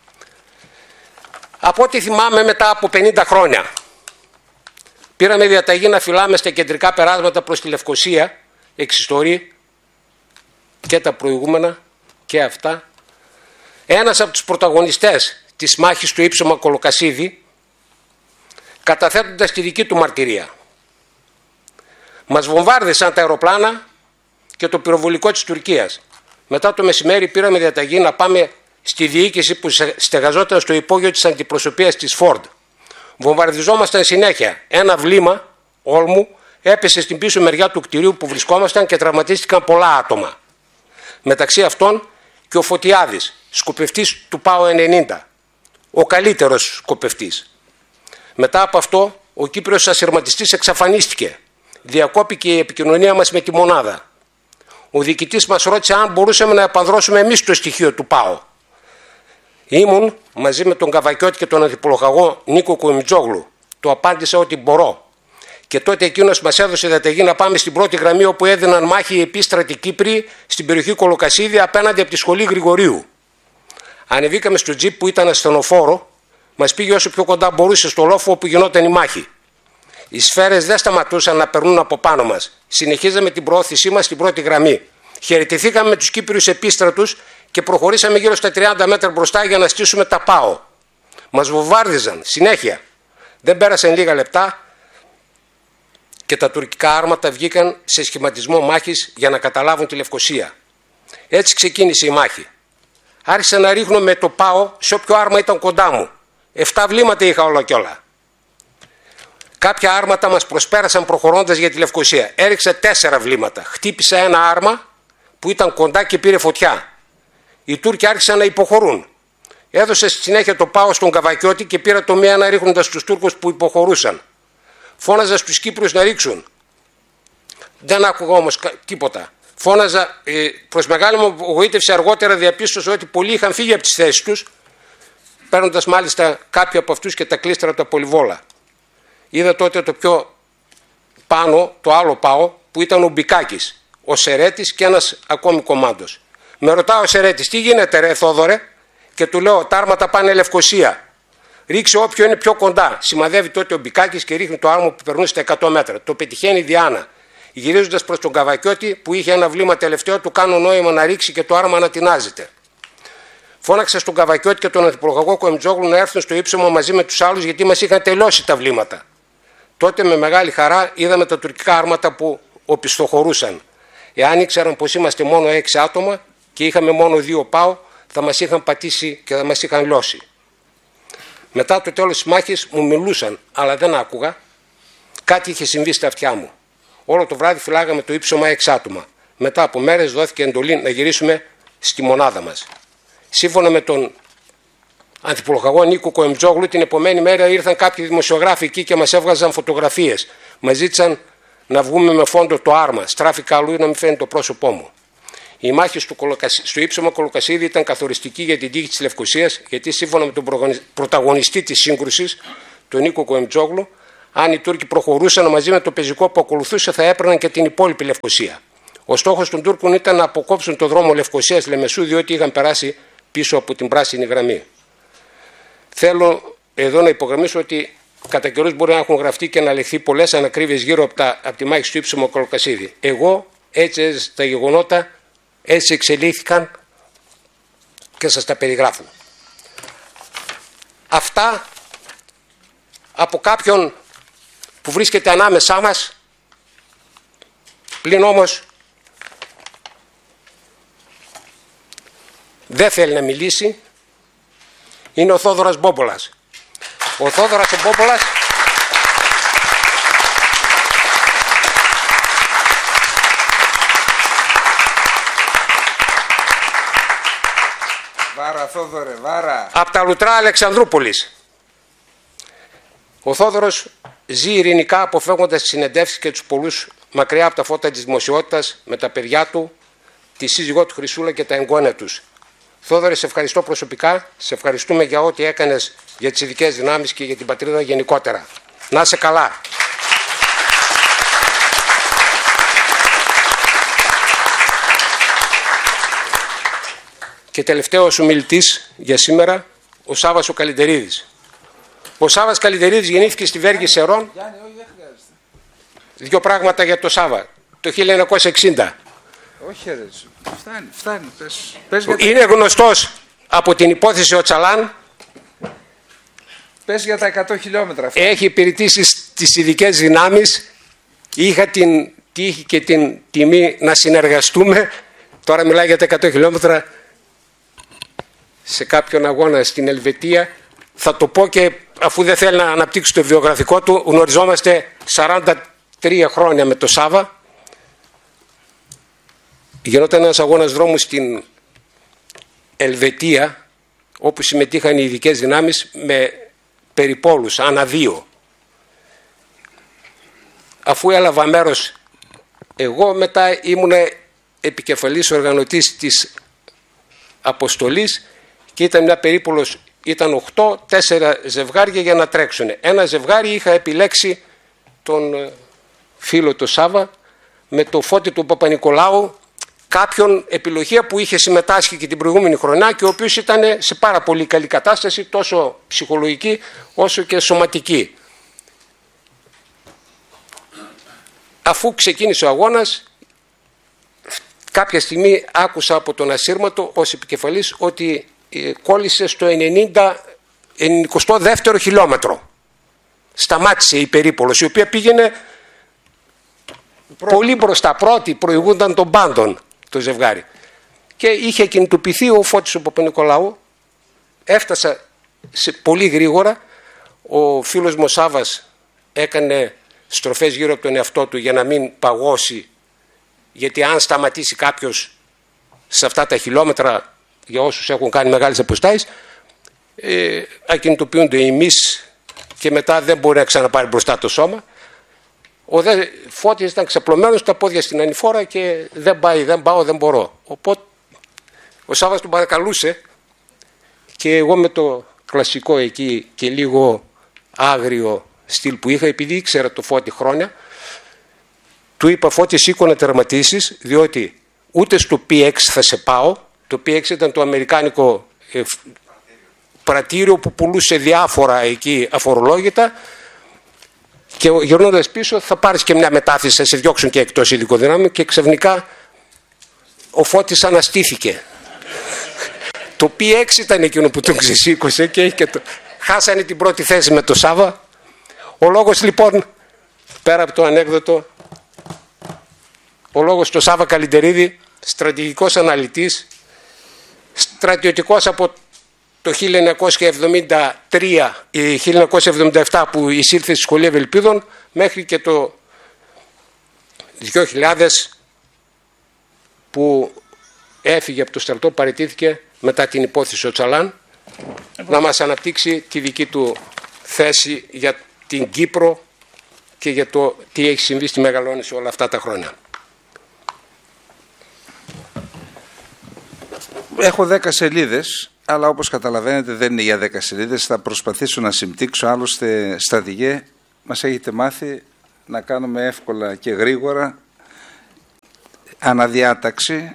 Από ό,τι θυμάμαι, μετά από πενήντα χρόνια, πήραμε διαταγή να φυλάμε στα κεντρικά περάσματα προς τη Λευκωσία, εξιστορεί και τα προηγούμενα και αυτά. Ένας από τους πρωταγωνιστές της μάχης του Ύψωμα Κολοκασίδη, καταθέτοντας τη δική του μαρτυρία. Μας βομβάρδισαν τα αεροπλάνα και το πυροβολικό της Τουρκίας. Μετά το μεσημέρι πήραμε διαταγή να πάμε στη διοίκηση που στεγαζόταν στο υπόγειο της αντιπροσωπείας της Φόρντ. Βομβαρδιζόμασταν συνέχεια. Ένα βλήμα όλμου έπεσε στην πίσω μεριά του κτηρίου που βρισκόμασταν και τραυματίστηκαν πολλά άτομα. Μεταξύ αυτών και ο Φωτιάδης, σκοπευτής του ΠΑΟ ενενήντα, ο καλύτερος σκοπευτής. Μετά από αυτό, ο Κύπριος ασυρματιστής εξαφανίστηκε. Διακόπηκε η επικοινωνία μας με τη μονάδα. Ο διοικητής μας ρώτησε αν μπορούσαμε να επανδρώσουμε εμείς το στοιχείο του ΠΑΟ. Ήμουν μαζί με τον Καβακιώτη και τον ανθιπολογαγό Νίκο Κομιτζόγλου. Του απάντησα ότι μπορώ. Και τότε εκείνος μας έδωσε διαταγή να πάμε στην πρώτη γραμμή, όπου έδιναν μάχη οι επίστρατοι Κύπροι στην περιοχή Κολοκασίδη, απέναντι από τη σχολή Γρηγορίου. Ανεβήκαμε στο τζιπ που ήταν ασθενοφόρο, μας πήγε όσο πιο κοντά μπορούσε στο λόφο όπου γινόταν η μάχη. Οι σφαίρες δεν σταματούσαν να περνούν από πάνω μας. Συνεχίζαμε την προώθησή μας στην πρώτη γραμμή. Χαιρετηθήκαμε με τους Κύπριους επίστρατους και προχωρήσαμε γύρω στα τριάντα μέτρα μπροστά για να στήσουμε τα ΠΑΟ. Μας βομβάρδιζαν συνέχεια. Δεν πέρασαν λίγα λεπτά και τα τουρκικά άρματα βγήκαν σε σχηματισμό μάχης για να καταλάβουν τη Λευκωσία. Έτσι ξεκίνησε η μάχη. Άρχισα να ρίχνω με το ΠΑΟ σε όποιο άρμα ήταν κοντά μου. Εφτά βλήματα είχα όλα κι όλα. Κάποια άρματα μας προσπέρασαν προχωρώντας για τη Λευκωσία. Έριξα τέσσερα βλήματα. Χτύπησα ένα άρμα που ήταν κοντά και πήρε φωτιά. Οι Τούρκοι άρχισαν να υποχωρούν. Έδωσα στη συνέχεια το ΠΑΟ στον Καβακιώτη και πήρα το μία ένα ρίχνοντας τους Τούρκους που υποχωρούσαν. Φώναζα στους Κύπριους να ρίξουν. Δεν άκουγα όμως τίποτα. Φώναζα, ε, προς μεγάλη μου απογοήτευση, αργότερα διαπίστωσα ότι πολλοί είχαν φύγει από τις θέσεις τους, παίρνοντας μάλιστα κάποιοι από αυτούς και τα κλίστρα από τα πολυβόλα. Είδα τότε το πιο πάνω, το άλλο ΠΑΟ, που ήταν ο Μπικάκης, ο Σερέτης και ένας ακόμη κομμάντος. Με ρωτάω ο Σερέτης, τι γίνεται ρε Θόδωρε, και του λέω, τα άρματα πάνε Λευκωσία. Ρίξε όποιο είναι πιο κοντά. Σημαδεύει τότε ο Μπικάκης και ρίχνει το άρμα που περνούσε στα εκατό μέτρα. Το πετυχαίνει η Διάνα. Γυρίζοντας προς τον Καβακιώτη που είχε ένα βλήμα τελευταίο, του κάνω νόημα να ρίξει και το άρμα να τεινάζεται. Φώναξα στον Καβακιώτη και τον ανθιπολογαγό Κομιτζόγλου να έρθουν στο ύψωμα μαζί με τους άλλους, γιατί μας είχαν τελειώσει τα βλήματα. Τότε με μεγάλη χαρά είδαμε τα τουρκικά άρματα που οπισθοχωρούσαν. Εάν ήξεραν πως είμαστε μόνο έξι άτομα και είχαμε μόνο δύο ΠΑΟ, θα μας είχαν πατήσει και θα μας είχαν λιώσει. Μετά το τέλος της μάχης μου μιλούσαν, αλλά δεν άκουγα. Κάτι είχε συμβεί στα αυτιά μου. Όλο το βράδυ φυλάγαμε το ύψωμα έξι άτομα. Μετά από μέρες δόθηκε εντολή να γυρίσουμε στη μονάδα μας. Σύμφωνα με τον ανθιπολογαγό Νίκο Κοεμτζόγλου, την επομένη μέρα ήρθαν κάποιοι δημοσιογράφοι εκεί και μας έβγαζαν φωτογραφίες. Μας ζήτησαν να βγούμε με φόντο το άρμα. Στράφηκα αλλού να μην φαίνεται το πρόσωπό μου. Η μάχη στο, στο ύψωμα Κολοκασίδη ήταν καθοριστική για την τύχη της Λευκωσίας, γιατί σύμφωνα με τον πρωταγωνιστή της σύγκρουσης, τον Νίκο Κοεμτζόγλου, αν οι Τούρκοι προχωρούσαν μαζί με το πεζικό που ακολουθούσε, θα έπαιρναν και την υπόλοιπη Λευκωσία. Ο στόχος των Τούρκων ήταν να αποκόψουν το δρόμο Λευκωσίας-Λεμεσού, διότι είχαν περάσει πίσω από την πράσινη γραμμή. Θέλω εδώ να υπογραμμίσω ότι κατά καιρούς μπορεί να έχουν γραφτεί και να λεχθεί πολλές ανακρίβειες γύρω από, τα, από τη μάχη στο ύψωμο Κολοκασίδη. Εγώ έτσι έζησα τα γεγονότα, έτσι εξελίχθηκαν και σας τα περιγράφω. Αυτά από κάποιον που βρίσκεται ανάμεσά μας, πλην όμως δεν θέλει να μιλήσει, είναι ο Θόδωρας Μπόμπολας. Ο Θόδωρας ο Μπόμπολας Βάρα Θόδωρε, βάρα. Από τα Λουτρά Αλεξανδρούπολης. Ο Θόδωρος ζει ειρηνικά, αποφεύγοντας τις συνεντεύξεις και τους πολλούς μακριά από τα φώτα της δημοσιότητας, με τα παιδιά του, τη σύζυγό του Χρυσούλα και τα εγγόνια τους. Θόδωρε, σε ευχαριστώ προσωπικά, σε ευχαριστούμε για ό,τι έκανες για τις ειδικές δυνάμεις και για την πατρίδα γενικότερα. Να είσαι καλά. Και τελευταίος ομιλητής για σήμερα, ο Σάββας ο Καλυτερίδης. Ο Σάββας Καλυτερίδης γεννήθηκε στη Βέργη Σερών. Δύο πράγματα για το Σάββα. Το χίλια εννιακόσια εξήντα. Όχι ρε, φτάνει, φτάνει. Πες, πες Είναι για τα... γνωστός από την υπόθεση ο Τσαλάν. Πες για τα εκατό χιλιόμετρα. Φτάνει. Έχει υπηρετήσει στις ειδικές δυνάμεις. Είχα την τύχη και την τιμή να συνεργαστούμε. Τώρα μιλάει για τα εκατό χιλιόμετρα σε κάποιον αγώνα στην Ελβετία. Θα το πω και αφού δεν θέλει να αναπτύξει το βιογραφικό του, γνωριζόμαστε σαράντα τρία χρόνια με το Σάβα. Γινόταν ένας αγώνας δρόμου στην Ελβετία, όπου συμμετείχαν οι ειδικές δυνάμεις με περιπόλους, ανά δύο. Αφού έλαβα μέρος εγώ, μετά ήμουν επικεφαλής οργανωτής της αποστολής και ήταν μια περίπολος, ήταν οκτώ, τέσσερα ζευγάρια για να τρέξουν. Ένα ζευγάρι είχα επιλέξει τον φίλο του Σάβα με το Φώτη του Παπα-Νικολάου, κάποιον επιλογία που είχε συμμετάσχει και την προηγούμενη χρονιά και ο οποίος ήταν σε πάρα πολύ καλή κατάσταση, τόσο ψυχολογική όσο και σωματική. Αφού ξεκίνησε ο αγώνας, κάποια στιγμή άκουσα από τον ασύρματο ως επικεφαλής ότι κόλλησε στο ενενήντα, εικοστό δεύτερο χιλιόμετρο. Σταμάτησε η περίπολος, η οποία πήγαινε πρώτη. Πολύ μπροστά, πρώτη, προηγούνταν των πάντων το ζευγάρι. Και είχε κινητοποιηθεί ο Φώτης ο Παπα-Νικολάου. Έφτασα σε πολύ γρήγορα. Ο φίλος μου ο Σάβας έκανε στροφές γύρω από τον εαυτό του για να μην παγώσει, γιατί αν σταματήσει κάποιος σε αυτά τα χιλιόμετρα, για όσους έχουν κάνει μεγάλες αποστάσεις, ε, ακινητοποιούνται οι μυς και μετά δεν μπορεί να ξαναπάρει μπροστά το σώμα. Ο δε Φώτης ήταν ξαπλωμένος, τα πόδια στην ανηφόρα και δεν πάει, δεν πάω, δεν μπορώ. Οπότε ο Σάββας τον παρακαλούσε και εγώ με το κλασικό εκεί και λίγο άγριο στυλ που είχα, επειδή ήξερα το Φώτη χρόνια, του είπα: Φώτη, σήκω να τερματίσεις, διότι ούτε στο πι έξι θα σε πάω. Το πι έξι ήταν το αμερικάνικο ε, πρατήριο που πουλούσε διάφορα εκεί αφορολόγητα, και γυρνώντας πίσω θα πάρεις και μια μετάθεση, θα σε διώξουν και εκτός ειδικών δυνάμεων. Και ξαφνικά ο Φώτης αναστήθηκε. Το πι έξι ήταν εκείνο που τον ξεσήκωσε και, και το... χάσανε την πρώτη θέση με το Σάβα. Ο λόγος λοιπόν, πέρα από το ανέκδοτο, ο λόγος του Σάβα Καλυτερίδη, στρατηγικός αναλυτής, στρατιωτικός από το χίλια εννιακόσια εβδομήντα τρία ή χίλια εννιακόσια εβδομήντα επτά που εισήλθε στη Σχολή Ευελπίδων, μέχρι και το δύο χιλιάδες που έφυγε από το στρατό, παραιτήθηκε μετά την υπόθεση ο Τσαλάν, να μας αναπτύξει τη δική του θέση για την Κύπρο και για το τι έχει συμβεί στη Μεγαλόνηση όλα αυτά τα χρόνια. Έχω δέκα σελίδες, αλλά όπως καταλαβαίνετε δεν είναι για δέκα σελίδες. Θα προσπαθήσω να συμπτύξω, άλλωστε στρατηγέ μας έχετε μάθει να κάνουμε εύκολα και γρήγορα αναδιάταξη.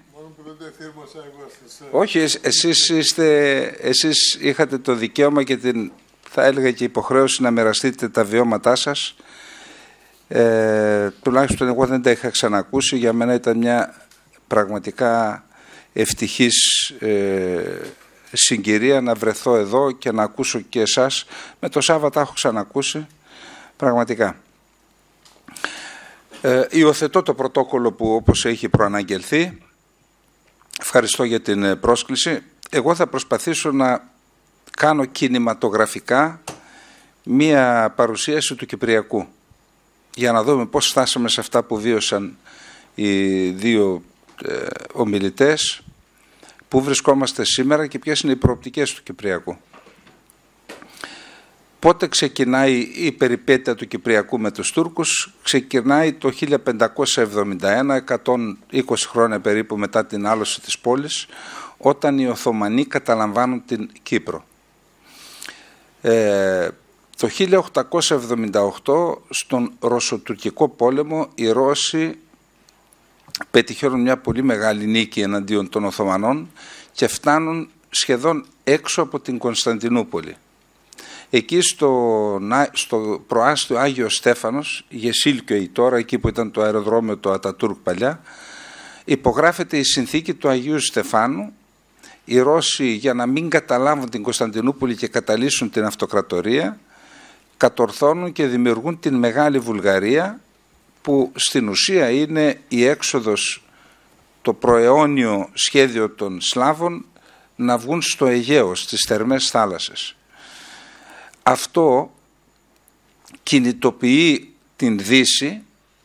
Όχι, εσείς, είστε, εσείς είχατε το δικαίωμα και την, θα έλεγα και υποχρέωση να μοιραστείτε τα βιώματά σας. Ε, τουλάχιστον εγώ δεν τα είχα ξανακούσει. Για μένα ήταν μια πραγματικά ευτυχής ε, συγκυρία να βρεθώ εδώ και να ακούσω και εσάς. Με το Σάββατα έχω ξανακούσει πραγματικά. Ε, υιοθετώ το πρωτόκολλο που όπως έχει προαναγγελθεί. Ευχαριστώ για την πρόσκληση. Εγώ θα προσπαθήσω να κάνω κινηματογραφικά μία παρουσίαση του Κυπριακού για να δούμε πώς φτάσαμε σε αυτά που βίωσαν οι δύο ε, ομιλητές, πού βρισκόμαστε σήμερα και ποιες είναι οι προοπτικές του Κυπριακού. Πότε ξεκινάει η περιπέτεια του Κυπριακού με τους Τούρκους? Ξεκινάει το χίλια πεντακόσια εβδομήντα ένα, εκατόν είκοσι χρόνια περίπου μετά την άλωση της πόλης, όταν οι Οθωμανοί καταλαμβάνουν την Κύπρο. Ε, το χίλια οκτακόσια εβδομήντα οκτώ στον Ρωσοτουρκικό πόλεμο οι Ρώσοι πετυχαίνουν μια πολύ μεγάλη νίκη εναντίον των Οθωμανών και φτάνουν σχεδόν έξω από την Κωνσταντινούπολη. Εκεί στο, στο προάστιο Άγιο Στέφανος, Γεσίλκιο τώρα, εκεί που ήταν το αεροδρόμιο του Ατατούρκ παλιά, υπογράφεται η συνθήκη του Αγίου Στεφάνου. Οι Ρώσοι, για να μην καταλάβουν την Κωνσταντινούπολη και καταλύσουν την αυτοκρατορία, κατορθώνουν και δημιουργούν την Μεγάλη Βουλγαρία, που στην ουσία είναι η έξοδος, το προαιώνιο σχέδιο των Σλάβων να βγουν στο Αιγαίο, στις θερμές θάλασσες. Αυτό κινητοποιεί την Δύση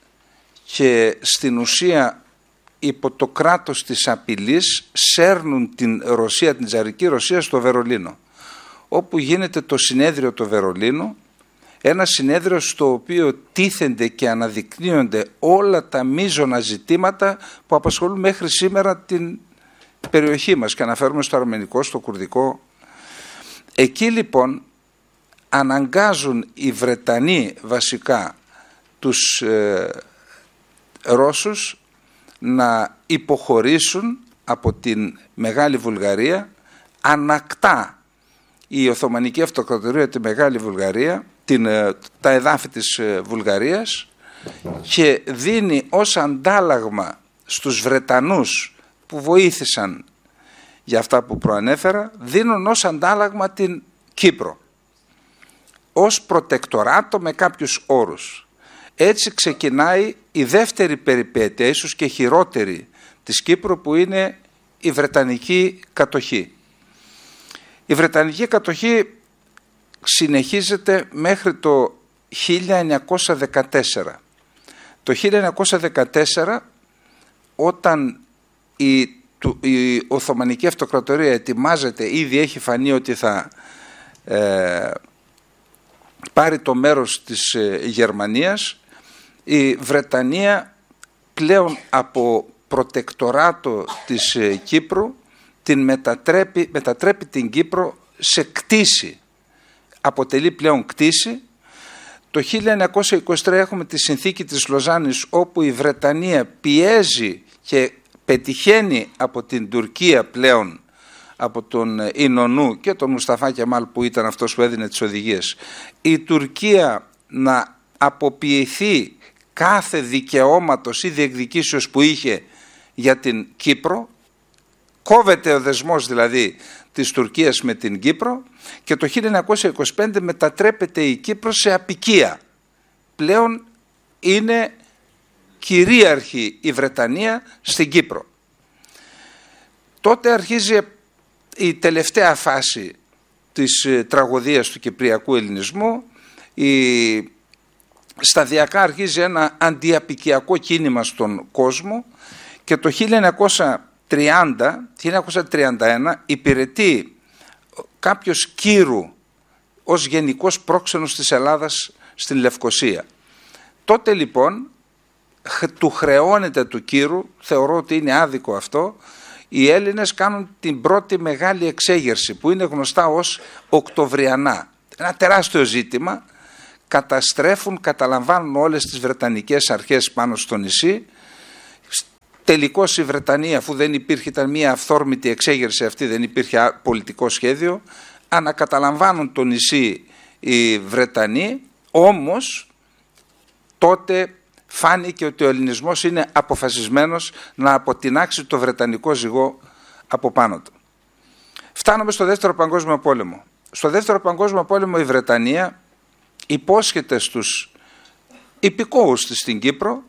και στην ουσία υπό το κράτος της απειλής σέρνουν την Ρωσία, την Τσαρική Ρωσία στο Βερολίνο, όπου γίνεται το συνέδριο του Βερολίνου, ένα συνέδριο στο οποίο τίθενται και αναδεικνύονται όλα τα μείζωνα ζητήματα που απασχολούν μέχρι σήμερα την περιοχή μας, και αναφέρουμε στο αρμενικό, στο κουρδικό. Εκεί λοιπόν αναγκάζουν οι Βρετανοί βασικά τους ε, Ρώσους να υποχωρήσουν από την Μεγάλη Βουλγαρία. Ανακτά η Οθωμανική Αυτοκρατορία τη Μεγάλη Βουλγαρία, την, τα εδάφη της Βουλγαρίας, και δίνει ως αντάλλαγμα στους Βρετανούς που βοήθησαν για αυτά που προανέφερα, δίνουν ως αντάλλαγμα την Κύπρο ως προτεκτοράτο με κάποιους όρους. Έτσι ξεκινάει η δεύτερη περιπέτεια, ίσως και χειρότερη, της Κύπρου, που είναι η Βρετανική κατοχή. Η Βρετανική κατοχή συνεχίζεται μέχρι το χίλια εννιακόσια δεκατέσσερα. Το χίλια εννιακόσια δεκατέσσερα, όταν η, η Οθωμανική Αυτοκρατορία ετοιμάζεται, ήδη έχει φανεί ότι θα ε, πάρει το μέρος της ε, Γερμανίας, η Βρετανία πλέον από προτεκτοράτο της ε, Κύπρου την μετατρέπει, μετατρέπει την Κύπρο σε κτήση. Αποτελεί πλέον κτήση. Το χίλια εννιακόσια είκοσι τρία έχουμε τη συνθήκη της Λοζάνης, όπου η Βρετανία πιέζει και πετυχαίνει από την Τουρκία πλέον, από τον Ινωνού και τον Μουσταφά Κεμάλ που ήταν αυτός που έδινε τις οδηγίες, η Τουρκία να αποποιηθεί κάθε δικαιώματος ή διεκδικήσεως που είχε για την Κύπρο. Κόβεται ο δεσμός δηλαδή της Τουρκίας με την Κύπρο, και το χίλια εννιακόσια είκοσι πέντε μετατρέπεται η Κύπρος σε αποικία. Πλέον είναι κυρίαρχη η Βρετανία στην Κύπρο. Τότε αρχίζει η τελευταία φάση της τραγωδίας του κυπριακού ελληνισμού. Η... Σταδιακά αρχίζει ένα αντιαπικιακό κίνημα στον κόσμο, και το χίλια εννιακόσια τριάντα, χίλια εννιακόσια τριάντα ένα υπηρετεί κάποιος Κύρου ως γενικός πρόξενος της Ελλάδας στην Λευκοσία. Τότε λοιπόν του χρεώνεται του Κύρου, θεωρώ ότι είναι άδικο αυτό, οι Έλληνες κάνουν την πρώτη μεγάλη εξέγερση που είναι γνωστά ως Οκτωβριανά. Ένα τεράστιο ζήτημα, καταστρέφουν, καταλαμβάνουν όλες τις βρετανικές αρχές πάνω στο νησί. Τελικώς η Βρετανία, αφού δεν υπήρχε, ήταν μια αυθόρμητη εξέγερση αυτή, δεν υπήρχε πολιτικό σχέδιο, ανακαταλαμβάνουν το νησί οι Βρετανοί, όμως τότε φάνηκε ότι ο ελληνισμός είναι αποφασισμένος να αποτινάξει το βρετανικό ζυγό από πάνω του. Φτάνουμε στο Δεύτερο Παγκόσμιο Πόλεμο. Στο Δεύτερο Παγκόσμιο Πόλεμο η Βρετανία υπόσχεται στους υπηκόους της στην Κύπρο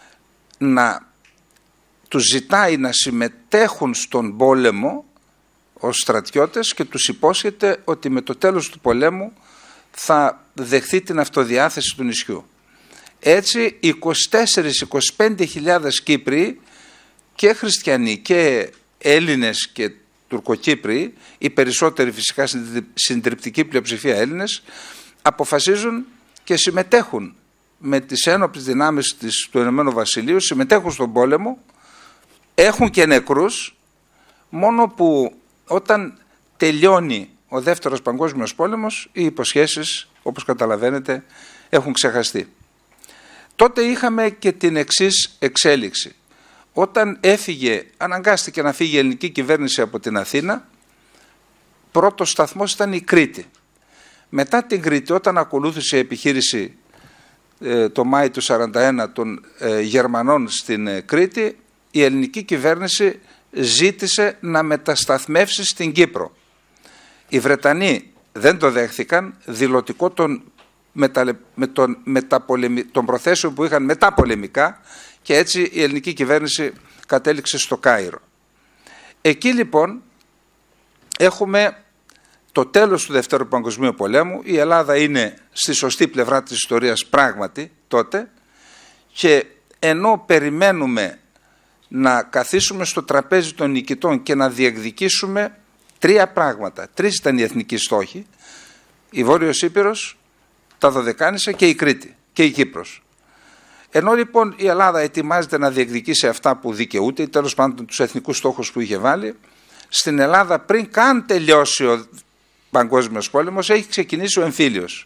να τους ζητάει να συμμετέχουν στον πόλεμο ως στρατιώτες και τους υπόσχεται ότι με το τέλος του πολέμου θα δεχθεί την αυτοδιάθεση του νησιού. Έτσι είκοσι τέσσερις με είκοσι πέντε χιλιάδες Κύπροι και χριστιανοί και Έλληνες και Τουρκοκύπροι, οι περισσότεροι φυσικά συντριπτική πλειοψηφία Έλληνες, αποφασίζουν και συμμετέχουν με τις ένοπλες δυνάμεις της, του Ηνωμένου Βασιλείου, συμμετέχουν στον πόλεμο, έχουν και νεκρούς, μόνο που όταν τελειώνει ο Δεύτερος Παγκόσμιος Πόλεμος οι υποσχέσεις, όπως καταλαβαίνετε, έχουν ξεχαστεί. Τότε είχαμε και την εξής εξέλιξη. Όταν έφυγε, αναγκάστηκε να φύγει η ελληνική κυβέρνηση από την Αθήνα, πρώτος σταθμός ήταν η Κρήτη. Μετά την Κρήτη, όταν ακολούθησε η επιχείρηση ε, το Μάη του σαράντα ένα των ε, Γερμανών στην ε, Κρήτη, η ελληνική κυβέρνηση ζήτησε να μετασταθμεύσει στην Κύπρο. Οι Βρετανοί δεν το δέχθηκαν, δηλωτικό των, μετα, με τον, μεταπολεμι, των προθέσεων που είχαν μετά πολεμικά, και έτσι η ελληνική κυβέρνηση κατέληξε στο Κάιρο. Εκεί λοιπόν έχουμε το τέλος του Δευτέρου Παγκοσμίου Πολέμου. Η Ελλάδα είναι στη σωστή πλευρά της ιστορίας πράγματι τότε, και ενώ περιμένουμε να καθίσουμε στο τραπέζι των νικητών και να διεκδικήσουμε τρία πράγματα. Τρεις ήταν οι εθνικοί στόχοι: η Βόρειος Ήπειρος, τα Δωδεκάνησα και η Κρήτη και η Κύπρος. Ενώ λοιπόν η Ελλάδα ετοιμάζεται να διεκδικήσει αυτά που δικαιούται, ή τέλος πάντων τους εθνικούς στόχους που είχε βάλει, στην Ελλάδα πριν καν τελειώσει ο Παγκόσμιος Πόλεμος έχει ξεκινήσει ο εμφύλιος.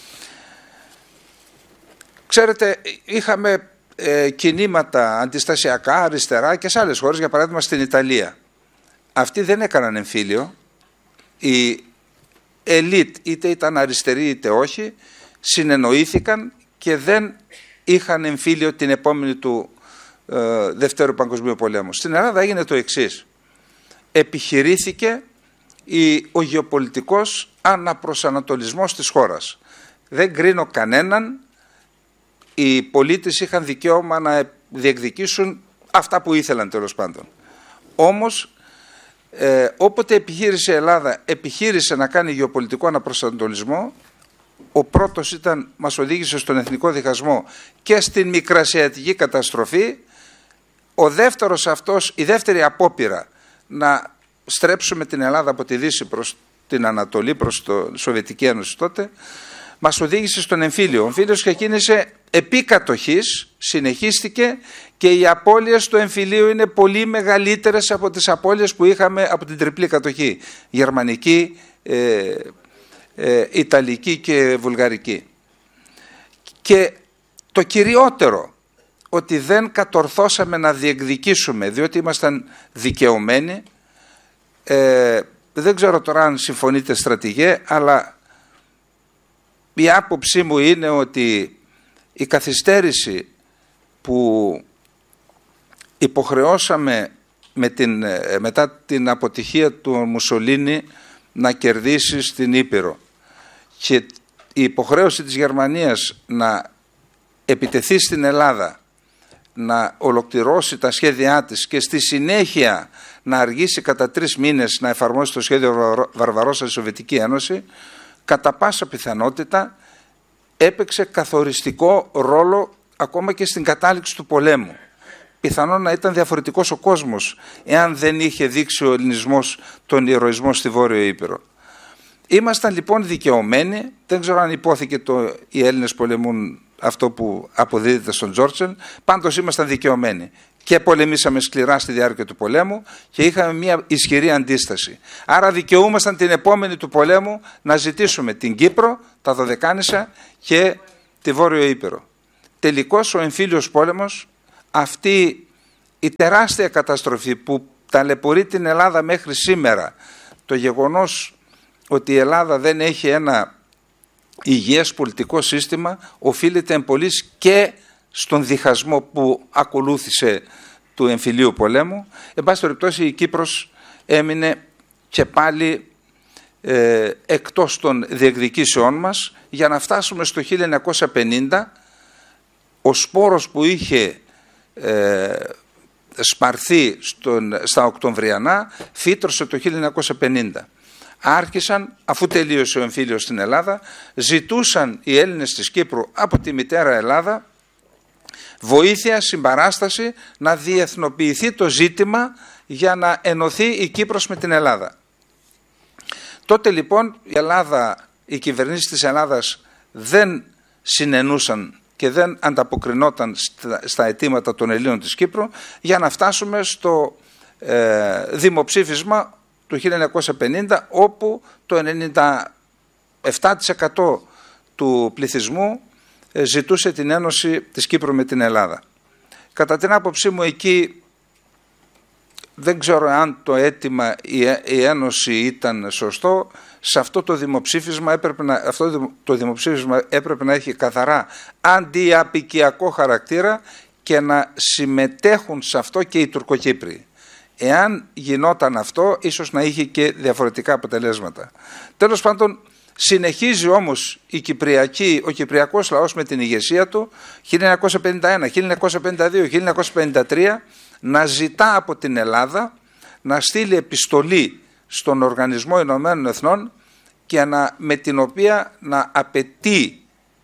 Ξέρετε, είχαμε ε, κινήματα αντιστασιακά, αριστερά και σε άλλες χώρες, για παράδειγμα στην Ιταλία. Αυτοί δεν έκαναν εμφύλιο. Η ελίτ, είτε ήταν αριστεροί είτε όχι, συνεννοήθηκαν και δεν είχαν εμφύλιο την επόμενη του ε, Δευτέρου Παγκοσμίου Πολέμου. Στην Ελλάδα έγινε το εξής. Επιχειρήθηκε η, ο γεωπολιτικός αναπροσανατολισμός της χώρας. Δεν κρίνω κανέναν. Οι πολίτες είχαν δικαίωμα να διεκδικήσουν αυτά που ήθελαν, τέλος πάντων. Όμως ε, όποτε επιχείρησε η Ελλάδα επιχείρησε να κάνει γεωπολιτικό αναπροσανατολισμό, ο πρώτος ήταν, μας οδήγησε στον εθνικό διχασμό και στην μικρασιατική καταστροφή. Ο δεύτερος αυτός, η δεύτερη απόπειρα να στρέψουμε την Ελλάδα από τη Δύση προς την Ανατολή, προς τη Σοβιετική Ένωση τότε, μας οδήγησε στον εμφύλιο. Ο εμφύλιος ξεκίνησε επί κατοχής, συνεχίστηκε, και οι απώλειες του εμφυλίου είναι πολύ μεγαλύτερες από τις απώλειες που είχαμε από την τριπλή κατοχή, γερμανική, ε, ε, ιταλική και βουλγαρική. Και το κυριότερο, ότι δεν κατορθώσαμε να διεκδικήσουμε, διότι ήμασταν δικαιωμένοι. ε, δεν ξέρω τώρα αν συμφωνείτε, στρατηγέ, αλλά η άποψή μου είναι ότι η καθυστέρηση που υποχρεώσαμε με την, μετά την αποτυχία του Μουσολίνη να κερδίσει στην Ήπειρο, και η υποχρέωση της Γερμανίας να επιτεθεί στην Ελλάδα, να ολοκληρώσει τα σχέδιά της και στη συνέχεια να αργήσει κατά τρεις μήνες να εφαρμόσει το σχέδιο Βαρβαρόσα στη Σοβιετική Ένωση, κατά πάσα πιθανότητα έπαιξε καθοριστικό ρόλο ακόμα και στην κατάληξη του πολέμου. Πιθανόν να ήταν διαφορετικός ο κόσμος εάν δεν είχε δείξει ο ελληνισμός τον ηρωισμό στη Βόρειο Ήπειρο. Ήμασταν λοιπόν δικαιωμένοι. Δεν ξέρω αν υπόθηκε το οι Έλληνες πολεμούν αυτό που αποδίδεται στον Τζόρτσελ. Πάντως ήμασταν δικαιωμένοι και πολεμήσαμε σκληρά στη διάρκεια του πολέμου και είχαμε μια ισχυρή αντίσταση. Άρα δικαιούμασταν την επόμενη του πολέμου να ζητήσουμε την Κύπρο, τα Δωδεκάνησα και τη Βόρειο Ήπειρο. Τελικώς ο εμφύλιος πόλεμος, αυτή η τεράστια καταστροφή που ταλαιπωρεί την Ελλάδα μέχρι σήμερα, το γεγονός ότι η Ελλάδα δεν έχει ένα υγιές πολιτικό σύστημα, οφείλεται εμπολής και στον διχασμό που ακολούθησε του εμφυλίου πολέμου. Εν πάση περιπτώσει η Κύπρος έμεινε και πάλι ε, εκτός των διεκδικήσεών μας, για να φτάσουμε στο χίλια εννιακόσια πενήντα. Ο σπόρος που είχε ε, σπαρθεί στον, στα Οκτωβριανά φύτρωσε το χίλια εννιακόσια πενήντα. Άρχισαν, αφού τελείωσε ο εμφύλιος στην Ελλάδα, ζητούσαν οι Έλληνες της Κύπρου από τη μητέρα Ελλάδα βοήθεια, συμπαράσταση, να διεθνοποιηθεί το ζήτημα για να ενωθεί η Κύπρος με την Ελλάδα. Τότε λοιπόν η Ελλάδα, οι κυβερνήσεις της Ελλάδας δεν συνενούσαν και δεν ανταποκρινόταν στα, στα αιτήματα των Ελλήνων της Κύπρου, για να φτάσουμε στο ε, δημοψήφισμα του χίλια εννιακόσια πενήντα, όπου το ενενήντα επτά τοις εκατό του πληθυσμού ε, ζητούσε την ένωση της Κύπρου με την Ελλάδα. Κατά την άποψή μου εκεί δεν ξέρω αν το αίτημα, η, η ένωση ήταν σωστό. Σε αυτό το δημοψήφισμα έπρεπε να, αυτό το δημοψήφισμα έπρεπε να έχει καθαρά αντιαπικιακό χαρακτήρα και να συμμετέχουν σε αυτό και οι Τουρκοκύπριοι. Εάν γινόταν αυτό, ίσως να είχε και διαφορετικά αποτελέσματα. Τέλος πάντων, συνεχίζει όμως η Κυπριακή, ο Κυπριακός λαός με την ηγεσία του χίλια εννιακόσια πενήντα ένα, χίλια εννιακόσια πενήντα δύο, χίλια εννιακόσια πενήντα τρία να ζητά από την Ελλάδα να στείλει επιστολή στον Οργανισμό Ηνωμένων Εθνών και να, με την οποία να απαιτεί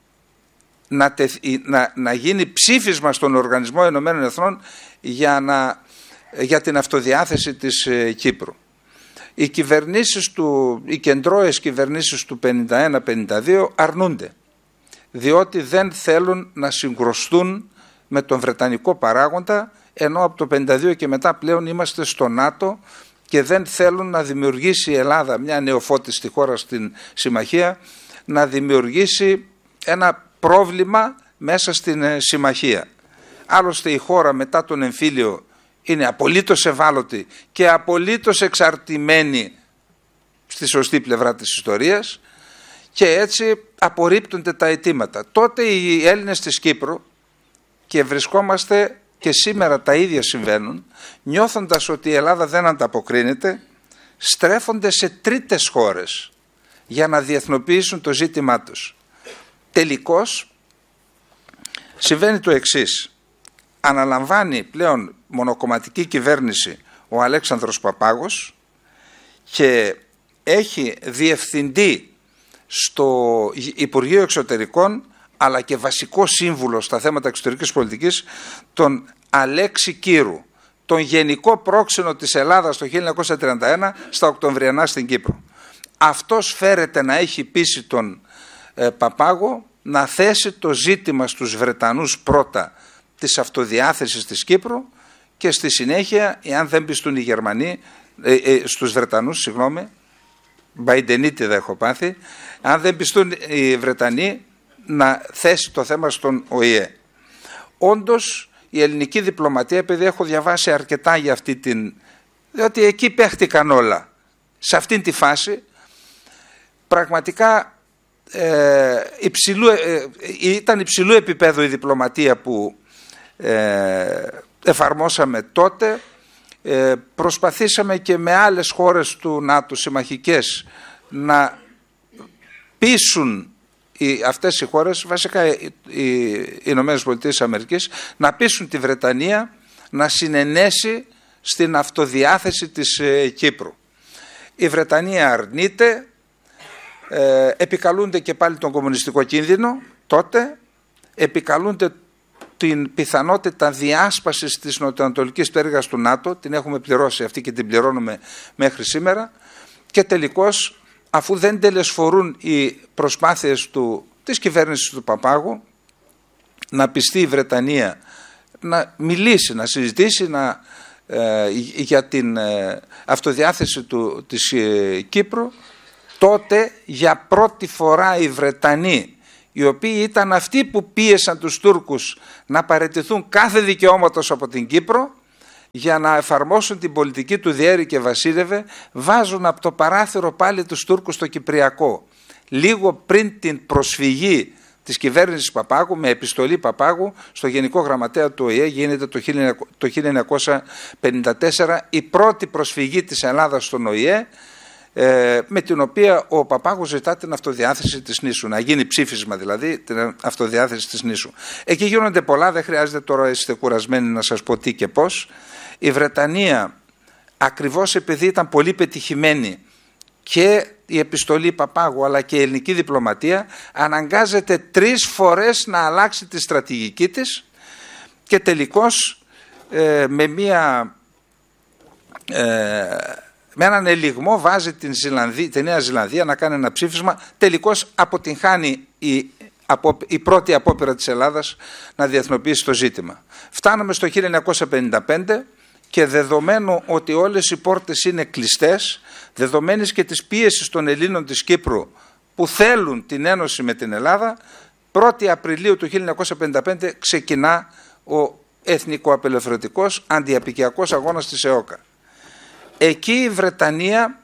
να, να, να γίνει ψήφισμα στον Οργανισμό Ηνωμένων Εθνών για, να, για την αυτοδιάθεση της ε, Κύπρου. Οι κυβερνήσεις του, οι κεντρώες κυβερνήσεις του πενήντα ένα πενήντα δύο αρνούνται, διότι δεν θέλουν να συγκρουστούν με τον Βρετανικό παράγοντα, ενώ από το πενήντα δύο και μετά πλέον είμαστε στο ΝΑΤΟ και δεν θέλουν να δημιουργήσει η Ελλάδα, μια νεοφώτιστη χώρα στην συμμαχία, να δημιουργήσει ένα πρόβλημα μέσα στην συμμαχία. Άλλωστε η χώρα μετά τον εμφύλιο είναι απολύτως ευάλωτη και απολύτως εξαρτημένη στη σωστή πλευρά της ιστορίας και έτσι απορρίπτονται τα αιτήματα. Τότε οι Έλληνες της Κύπρου, και βρισκόμαστε και σήμερα τα ίδια συμβαίνουν, νιώθοντας ότι η Ελλάδα δεν ανταποκρίνεται, στρέφονται σε τρίτες χώρες για να διεθνοποιήσουν το ζήτημά τους. Τελικώς συμβαίνει το εξής. Αναλαμβάνει πλέον μονοκομματική κυβέρνηση ο Αλέξανδρος Παπάγος και έχει διευθυντή στο Υπουργείο Εξωτερικών αλλά και βασικό σύμβουλο στα θέματα εξωτερικής πολιτικής τον Αλέξη Κύρου, τον γενικό πρόξενο της Ελλάδας το χίλια εννιακόσια τριάντα ένα στα Οκτωβριανά στην Κύπρο. Αυτός φέρεται να έχει πείσει τον ε, Παπάγο να θέσει το ζήτημα στους Βρετανούς πρώτα της αυτοδιάθεσης της Κύπρου και στη συνέχεια, εάν δεν πιστούν οι Γερμανοί, ε, ε, στους Βρετανούς, συγγνώμη, Μπαϊντενίτιδα έχω πάθει, αν δεν πιστούν οι Βρετανοί, να θέσει το θέμα στον Ο Η Ε. Όντως η ελληνική διπλωματία, επειδή έχω διαβάσει αρκετά για αυτή την, διότι εκεί παίχτηκαν όλα, σε αυτήν τη φάση πραγματικά ε, υψηλού, ε, ήταν υψηλού επίπεδου η διπλωματία που ε, εφαρμόσαμε τότε. Ε, προσπαθήσαμε και με άλλες χώρες του ΝΑΤΟ συμμαχικές να πείσουν οι, αυτές οι χώρες, βασικά οι, οι Ηνωμένες Πολιτείες Αμερικής, να πείσουν τη Βρετανία να συνενέσει στην αυτοδιάθεση της ε, Κύπρου. Η Βρετανία αρνείται, ε, επικαλούνται και πάλι τον κομμουνιστικό κίνδυνο τότε, επικαλούνται την πιθανότητα διάσπασης της νοτιοανατολικής πτέρυγας του ΝΑΤΟ, την έχουμε πληρώσει αυτή και την πληρώνουμε μέχρι σήμερα, και τελικώς, αφού δεν τελεσφορούν οι προσπάθειες του, της κυβέρνησης του Παπάγου, να πιστεί η Βρετανία να μιλήσει, να συζητήσει να, ε, για την ε, αυτοδιάθεση του, της ε, Κύπρου, τότε για πρώτη φορά οι Βρετανοί, οι οποίοι ήταν αυτοί που πίεσαν τους Τούρκους να παραιτηθούν κάθε δικαιώματος από την Κύπρο για να εφαρμόσουν την πολιτική του διέρη και βασίλευε, βάζουν από το παράθυρο πάλι τους Τούρκους στο Κυπριακό. Λίγο πριν την προσφυγή της κυβέρνησης Παπάγου, με επιστολή Παπάγου στο Γενικό Γραμματέα του Ο Η Ε, γίνεται το χίλια εννιακόσια πενήντα τέσσερα η πρώτη προσφυγή της Ελλάδας στον Ο Η Ε, με την οποία ο Παπάγος ζητά την αυτοδιάθεση της νήσου, να γίνει ψήφισμα δηλαδή την αυτοδιάθεση της νήσου. Εκεί γίνονται πολλά, δεν χρειάζεται τώρα, είστε κουρασμένοι να σας πω τι και πώς. Η Βρετανία, ακριβώς επειδή ήταν πολύ πετυχημένη και η επιστολή Παπάγου αλλά και η ελληνική διπλωματία, αναγκάζεται τρεις φορές να αλλάξει τη στρατηγική της και τελικώς ε, με, μια, ε, με έναν ελιγμό βάζει την, Ζηλανδία, τη Νέα Ζηλανδία να κάνει ένα ψήφισμα. Τελικώς αποτυγχάνει η, απο, η πρώτη απόπειρα της Ελλάδας να διεθνοποιήσει το ζήτημα. Φτάνουμε στο χίλια εννιακόσια πενήντα πέντε και δεδομένου ότι όλες οι πόρτες είναι κλειστές, δεδομένης και της πίεσης των Ελλήνων της Κύπρου που θέλουν την ένωση με την Ελλάδα, πρώτη Απριλίου του χίλια εννιακόσια πενήντα πέντε ξεκινά ο εθνικοαπελευθερωτικός αντιαπικιακός αγώνας της ΕΟΚΑ. Εκεί η Βρετανία,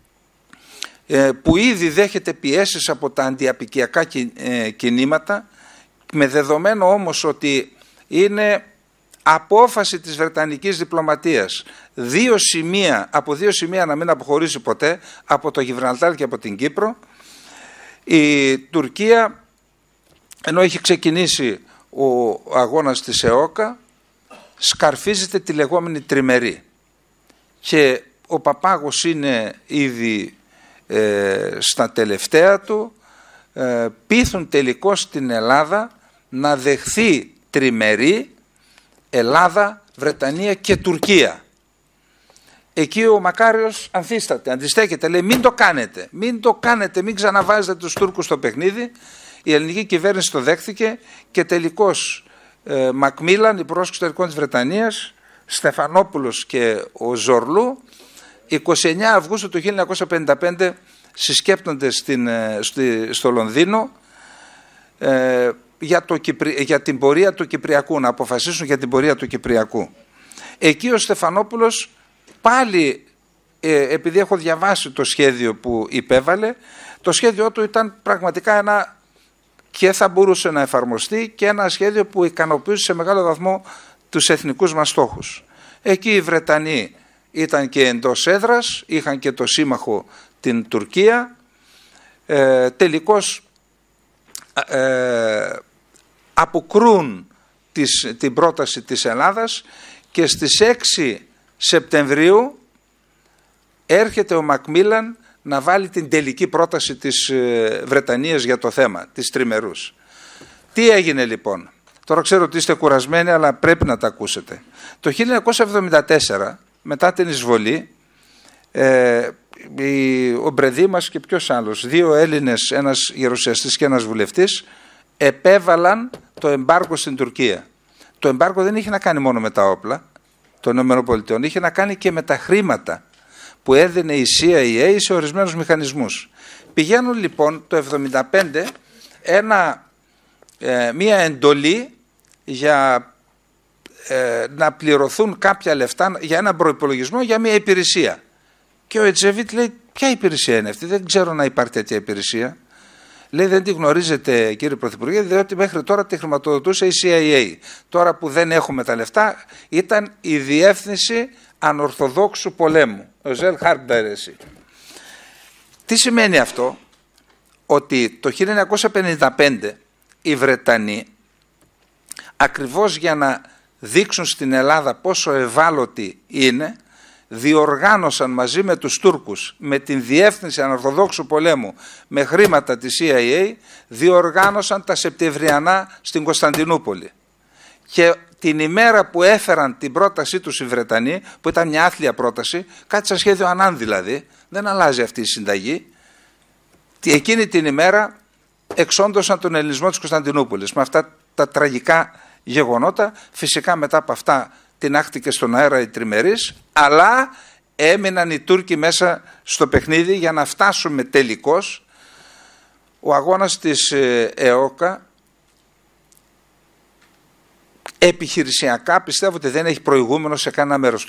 που ήδη δέχεται πιέσεις από τα αντιαπικιακά κινήματα, με δεδομένο όμως ότι είναι απόφαση της Βρετανικής διπλωματίας δύο σημεία, από δύο σημεία να μην αποχωρήσει ποτέ, από το Γιβραλτάρ και από την Κύπρο, η Τουρκία, ενώ έχει ξεκινήσει ο αγώνας της ΕΟΚΑ, σκαρφίζεται τη λεγόμενη τριμερή και ο Παπάγος είναι ήδη ε, στα τελευταία του, ε, πείθουν τελικώς την Ελλάδα να δεχθεί τριμερή Ελλάδα, Βρετανία και Τουρκία. Εκεί ο Μακάριος ανθίσταται, αντιστέκεται, λέει μην το κάνετε, μην το κάνετε, μην ξαναβάζετε τους Τούρκους στο παιχνίδι. Η ελληνική κυβέρνηση το δέχθηκε και τελικώς ε, Μακμίλαν, υπουργός εξωτερικών της Βρετανίας, Στεφανόπουλος και ο Ζορλού, εικοστή ενάτη Αυγούστου του χίλια εννιακόσια πενήντα πέντε συσκέπτονται στην, στη, στο Λονδίνο ε, για, το, για την πορεία του Κυπριακού, να αποφασίσουν για την πορεία του Κυπριακού. Εκεί ο Στεφανόπουλος πάλι, ε, επειδή έχω διαβάσει το σχέδιο που υπέβαλε, το σχέδιό του ήταν πραγματικά ένα, και θα μπορούσε να εφαρμοστεί, και ένα σχέδιο που ικανοποιούσε σε μεγάλο βαθμό τους εθνικούς μας στόχους. Εκεί οι Βρετανοί ήταν και εντός έδρας, είχαν και το σύμμαχο την Τουρκία, ε, τελικώς ε, αποκρούν τις, την πρόταση της Ελλάδας και στις έξι Σεπτεμβρίου έρχεται ο Μακμίλαν να βάλει την τελική πρόταση της Βρετανίας για το θέμα, της τριμερούς. Τι έγινε λοιπόν? Τώρα ξέρω ότι είστε κουρασμένοι, αλλά πρέπει να τα ακούσετε. Το χίλια εννιακόσια εβδομήντα τέσσερα, μετά την εισβολή, ε, ο Μπρεδίμας και ποιος άλλος, δύο Έλληνες, ένας γερουσιαστής και ένας βουλευτής, επέβαλαν το εμπάργκο στην Τουρκία. Το εμπάργκο δεν είχε να κάνει μόνο με τα όπλα των ΗΠΑ, είχε να κάνει και με τα χρήματα που έδινε η σι άι έι σε ορισμένους μηχανισμούς. Πηγαίνουν λοιπόν το εβδομήντα πέντε ένα, ε, μία εντολή για ε, να πληρωθούν κάποια λεφτά για έναν προϋπολογισμό για μία υπηρεσία. Και ο Ετζεβίτ λέει, ποια υπηρεσία είναι αυτή? Δεν ξέρω να υπάρχει τέτοια υπηρεσία. Λέει, δεν τη γνωρίζετε κύριε Πρωθυπουργέ, διότι μέχρι τώρα τη χρηματοδοτούσε η σι άι έι. Τώρα που δεν έχουμε τα λεφτά, ήταν η Διεύθυνση Ανορθοδόξου Πολέμου. Ο Ζελ Χάρμπερεση. Τι σημαίνει αυτό? Ότι το χίλια εννιακόσια πενήντα πέντε οι Βρετανοί, ακριβώς για να δείξουν στην Ελλάδα πόσο ευάλωτη είναι, διοργάνωσαν μαζί με τους Τούρκους, με την Διεύθυνση Ανορθοδόξου Πολέμου, με χρήματα της σι άι έι, διοργάνωσαν τα Σεπτεμβριανά στην Κωνσταντινούπολη. Και την ημέρα που έφεραν την πρότασή τους οι Βρετανοί, που ήταν μια άθλια πρόταση, κάτι σαν σχέδιο Ανάν δηλαδή, δεν αλλάζει αυτή η συνταγή, εκείνη την ημέρα εξόντωσαν τον ελληνισμό της Κωνσταντινούπολης με αυτά τα τραγικά γεγονότα. Φυσικά μετά από αυτά τινάχτηκε στον αέρα η τριμερής, αλλά έμειναν οι Τούρκοι μέσα στο παιχνίδι για να φτάσουμε τελικώς. Ο αγώνας της ΕΟΚΑ επιχειρησιακά πιστεύω ότι δεν έχει προηγούμενο σε κανένα μέρος του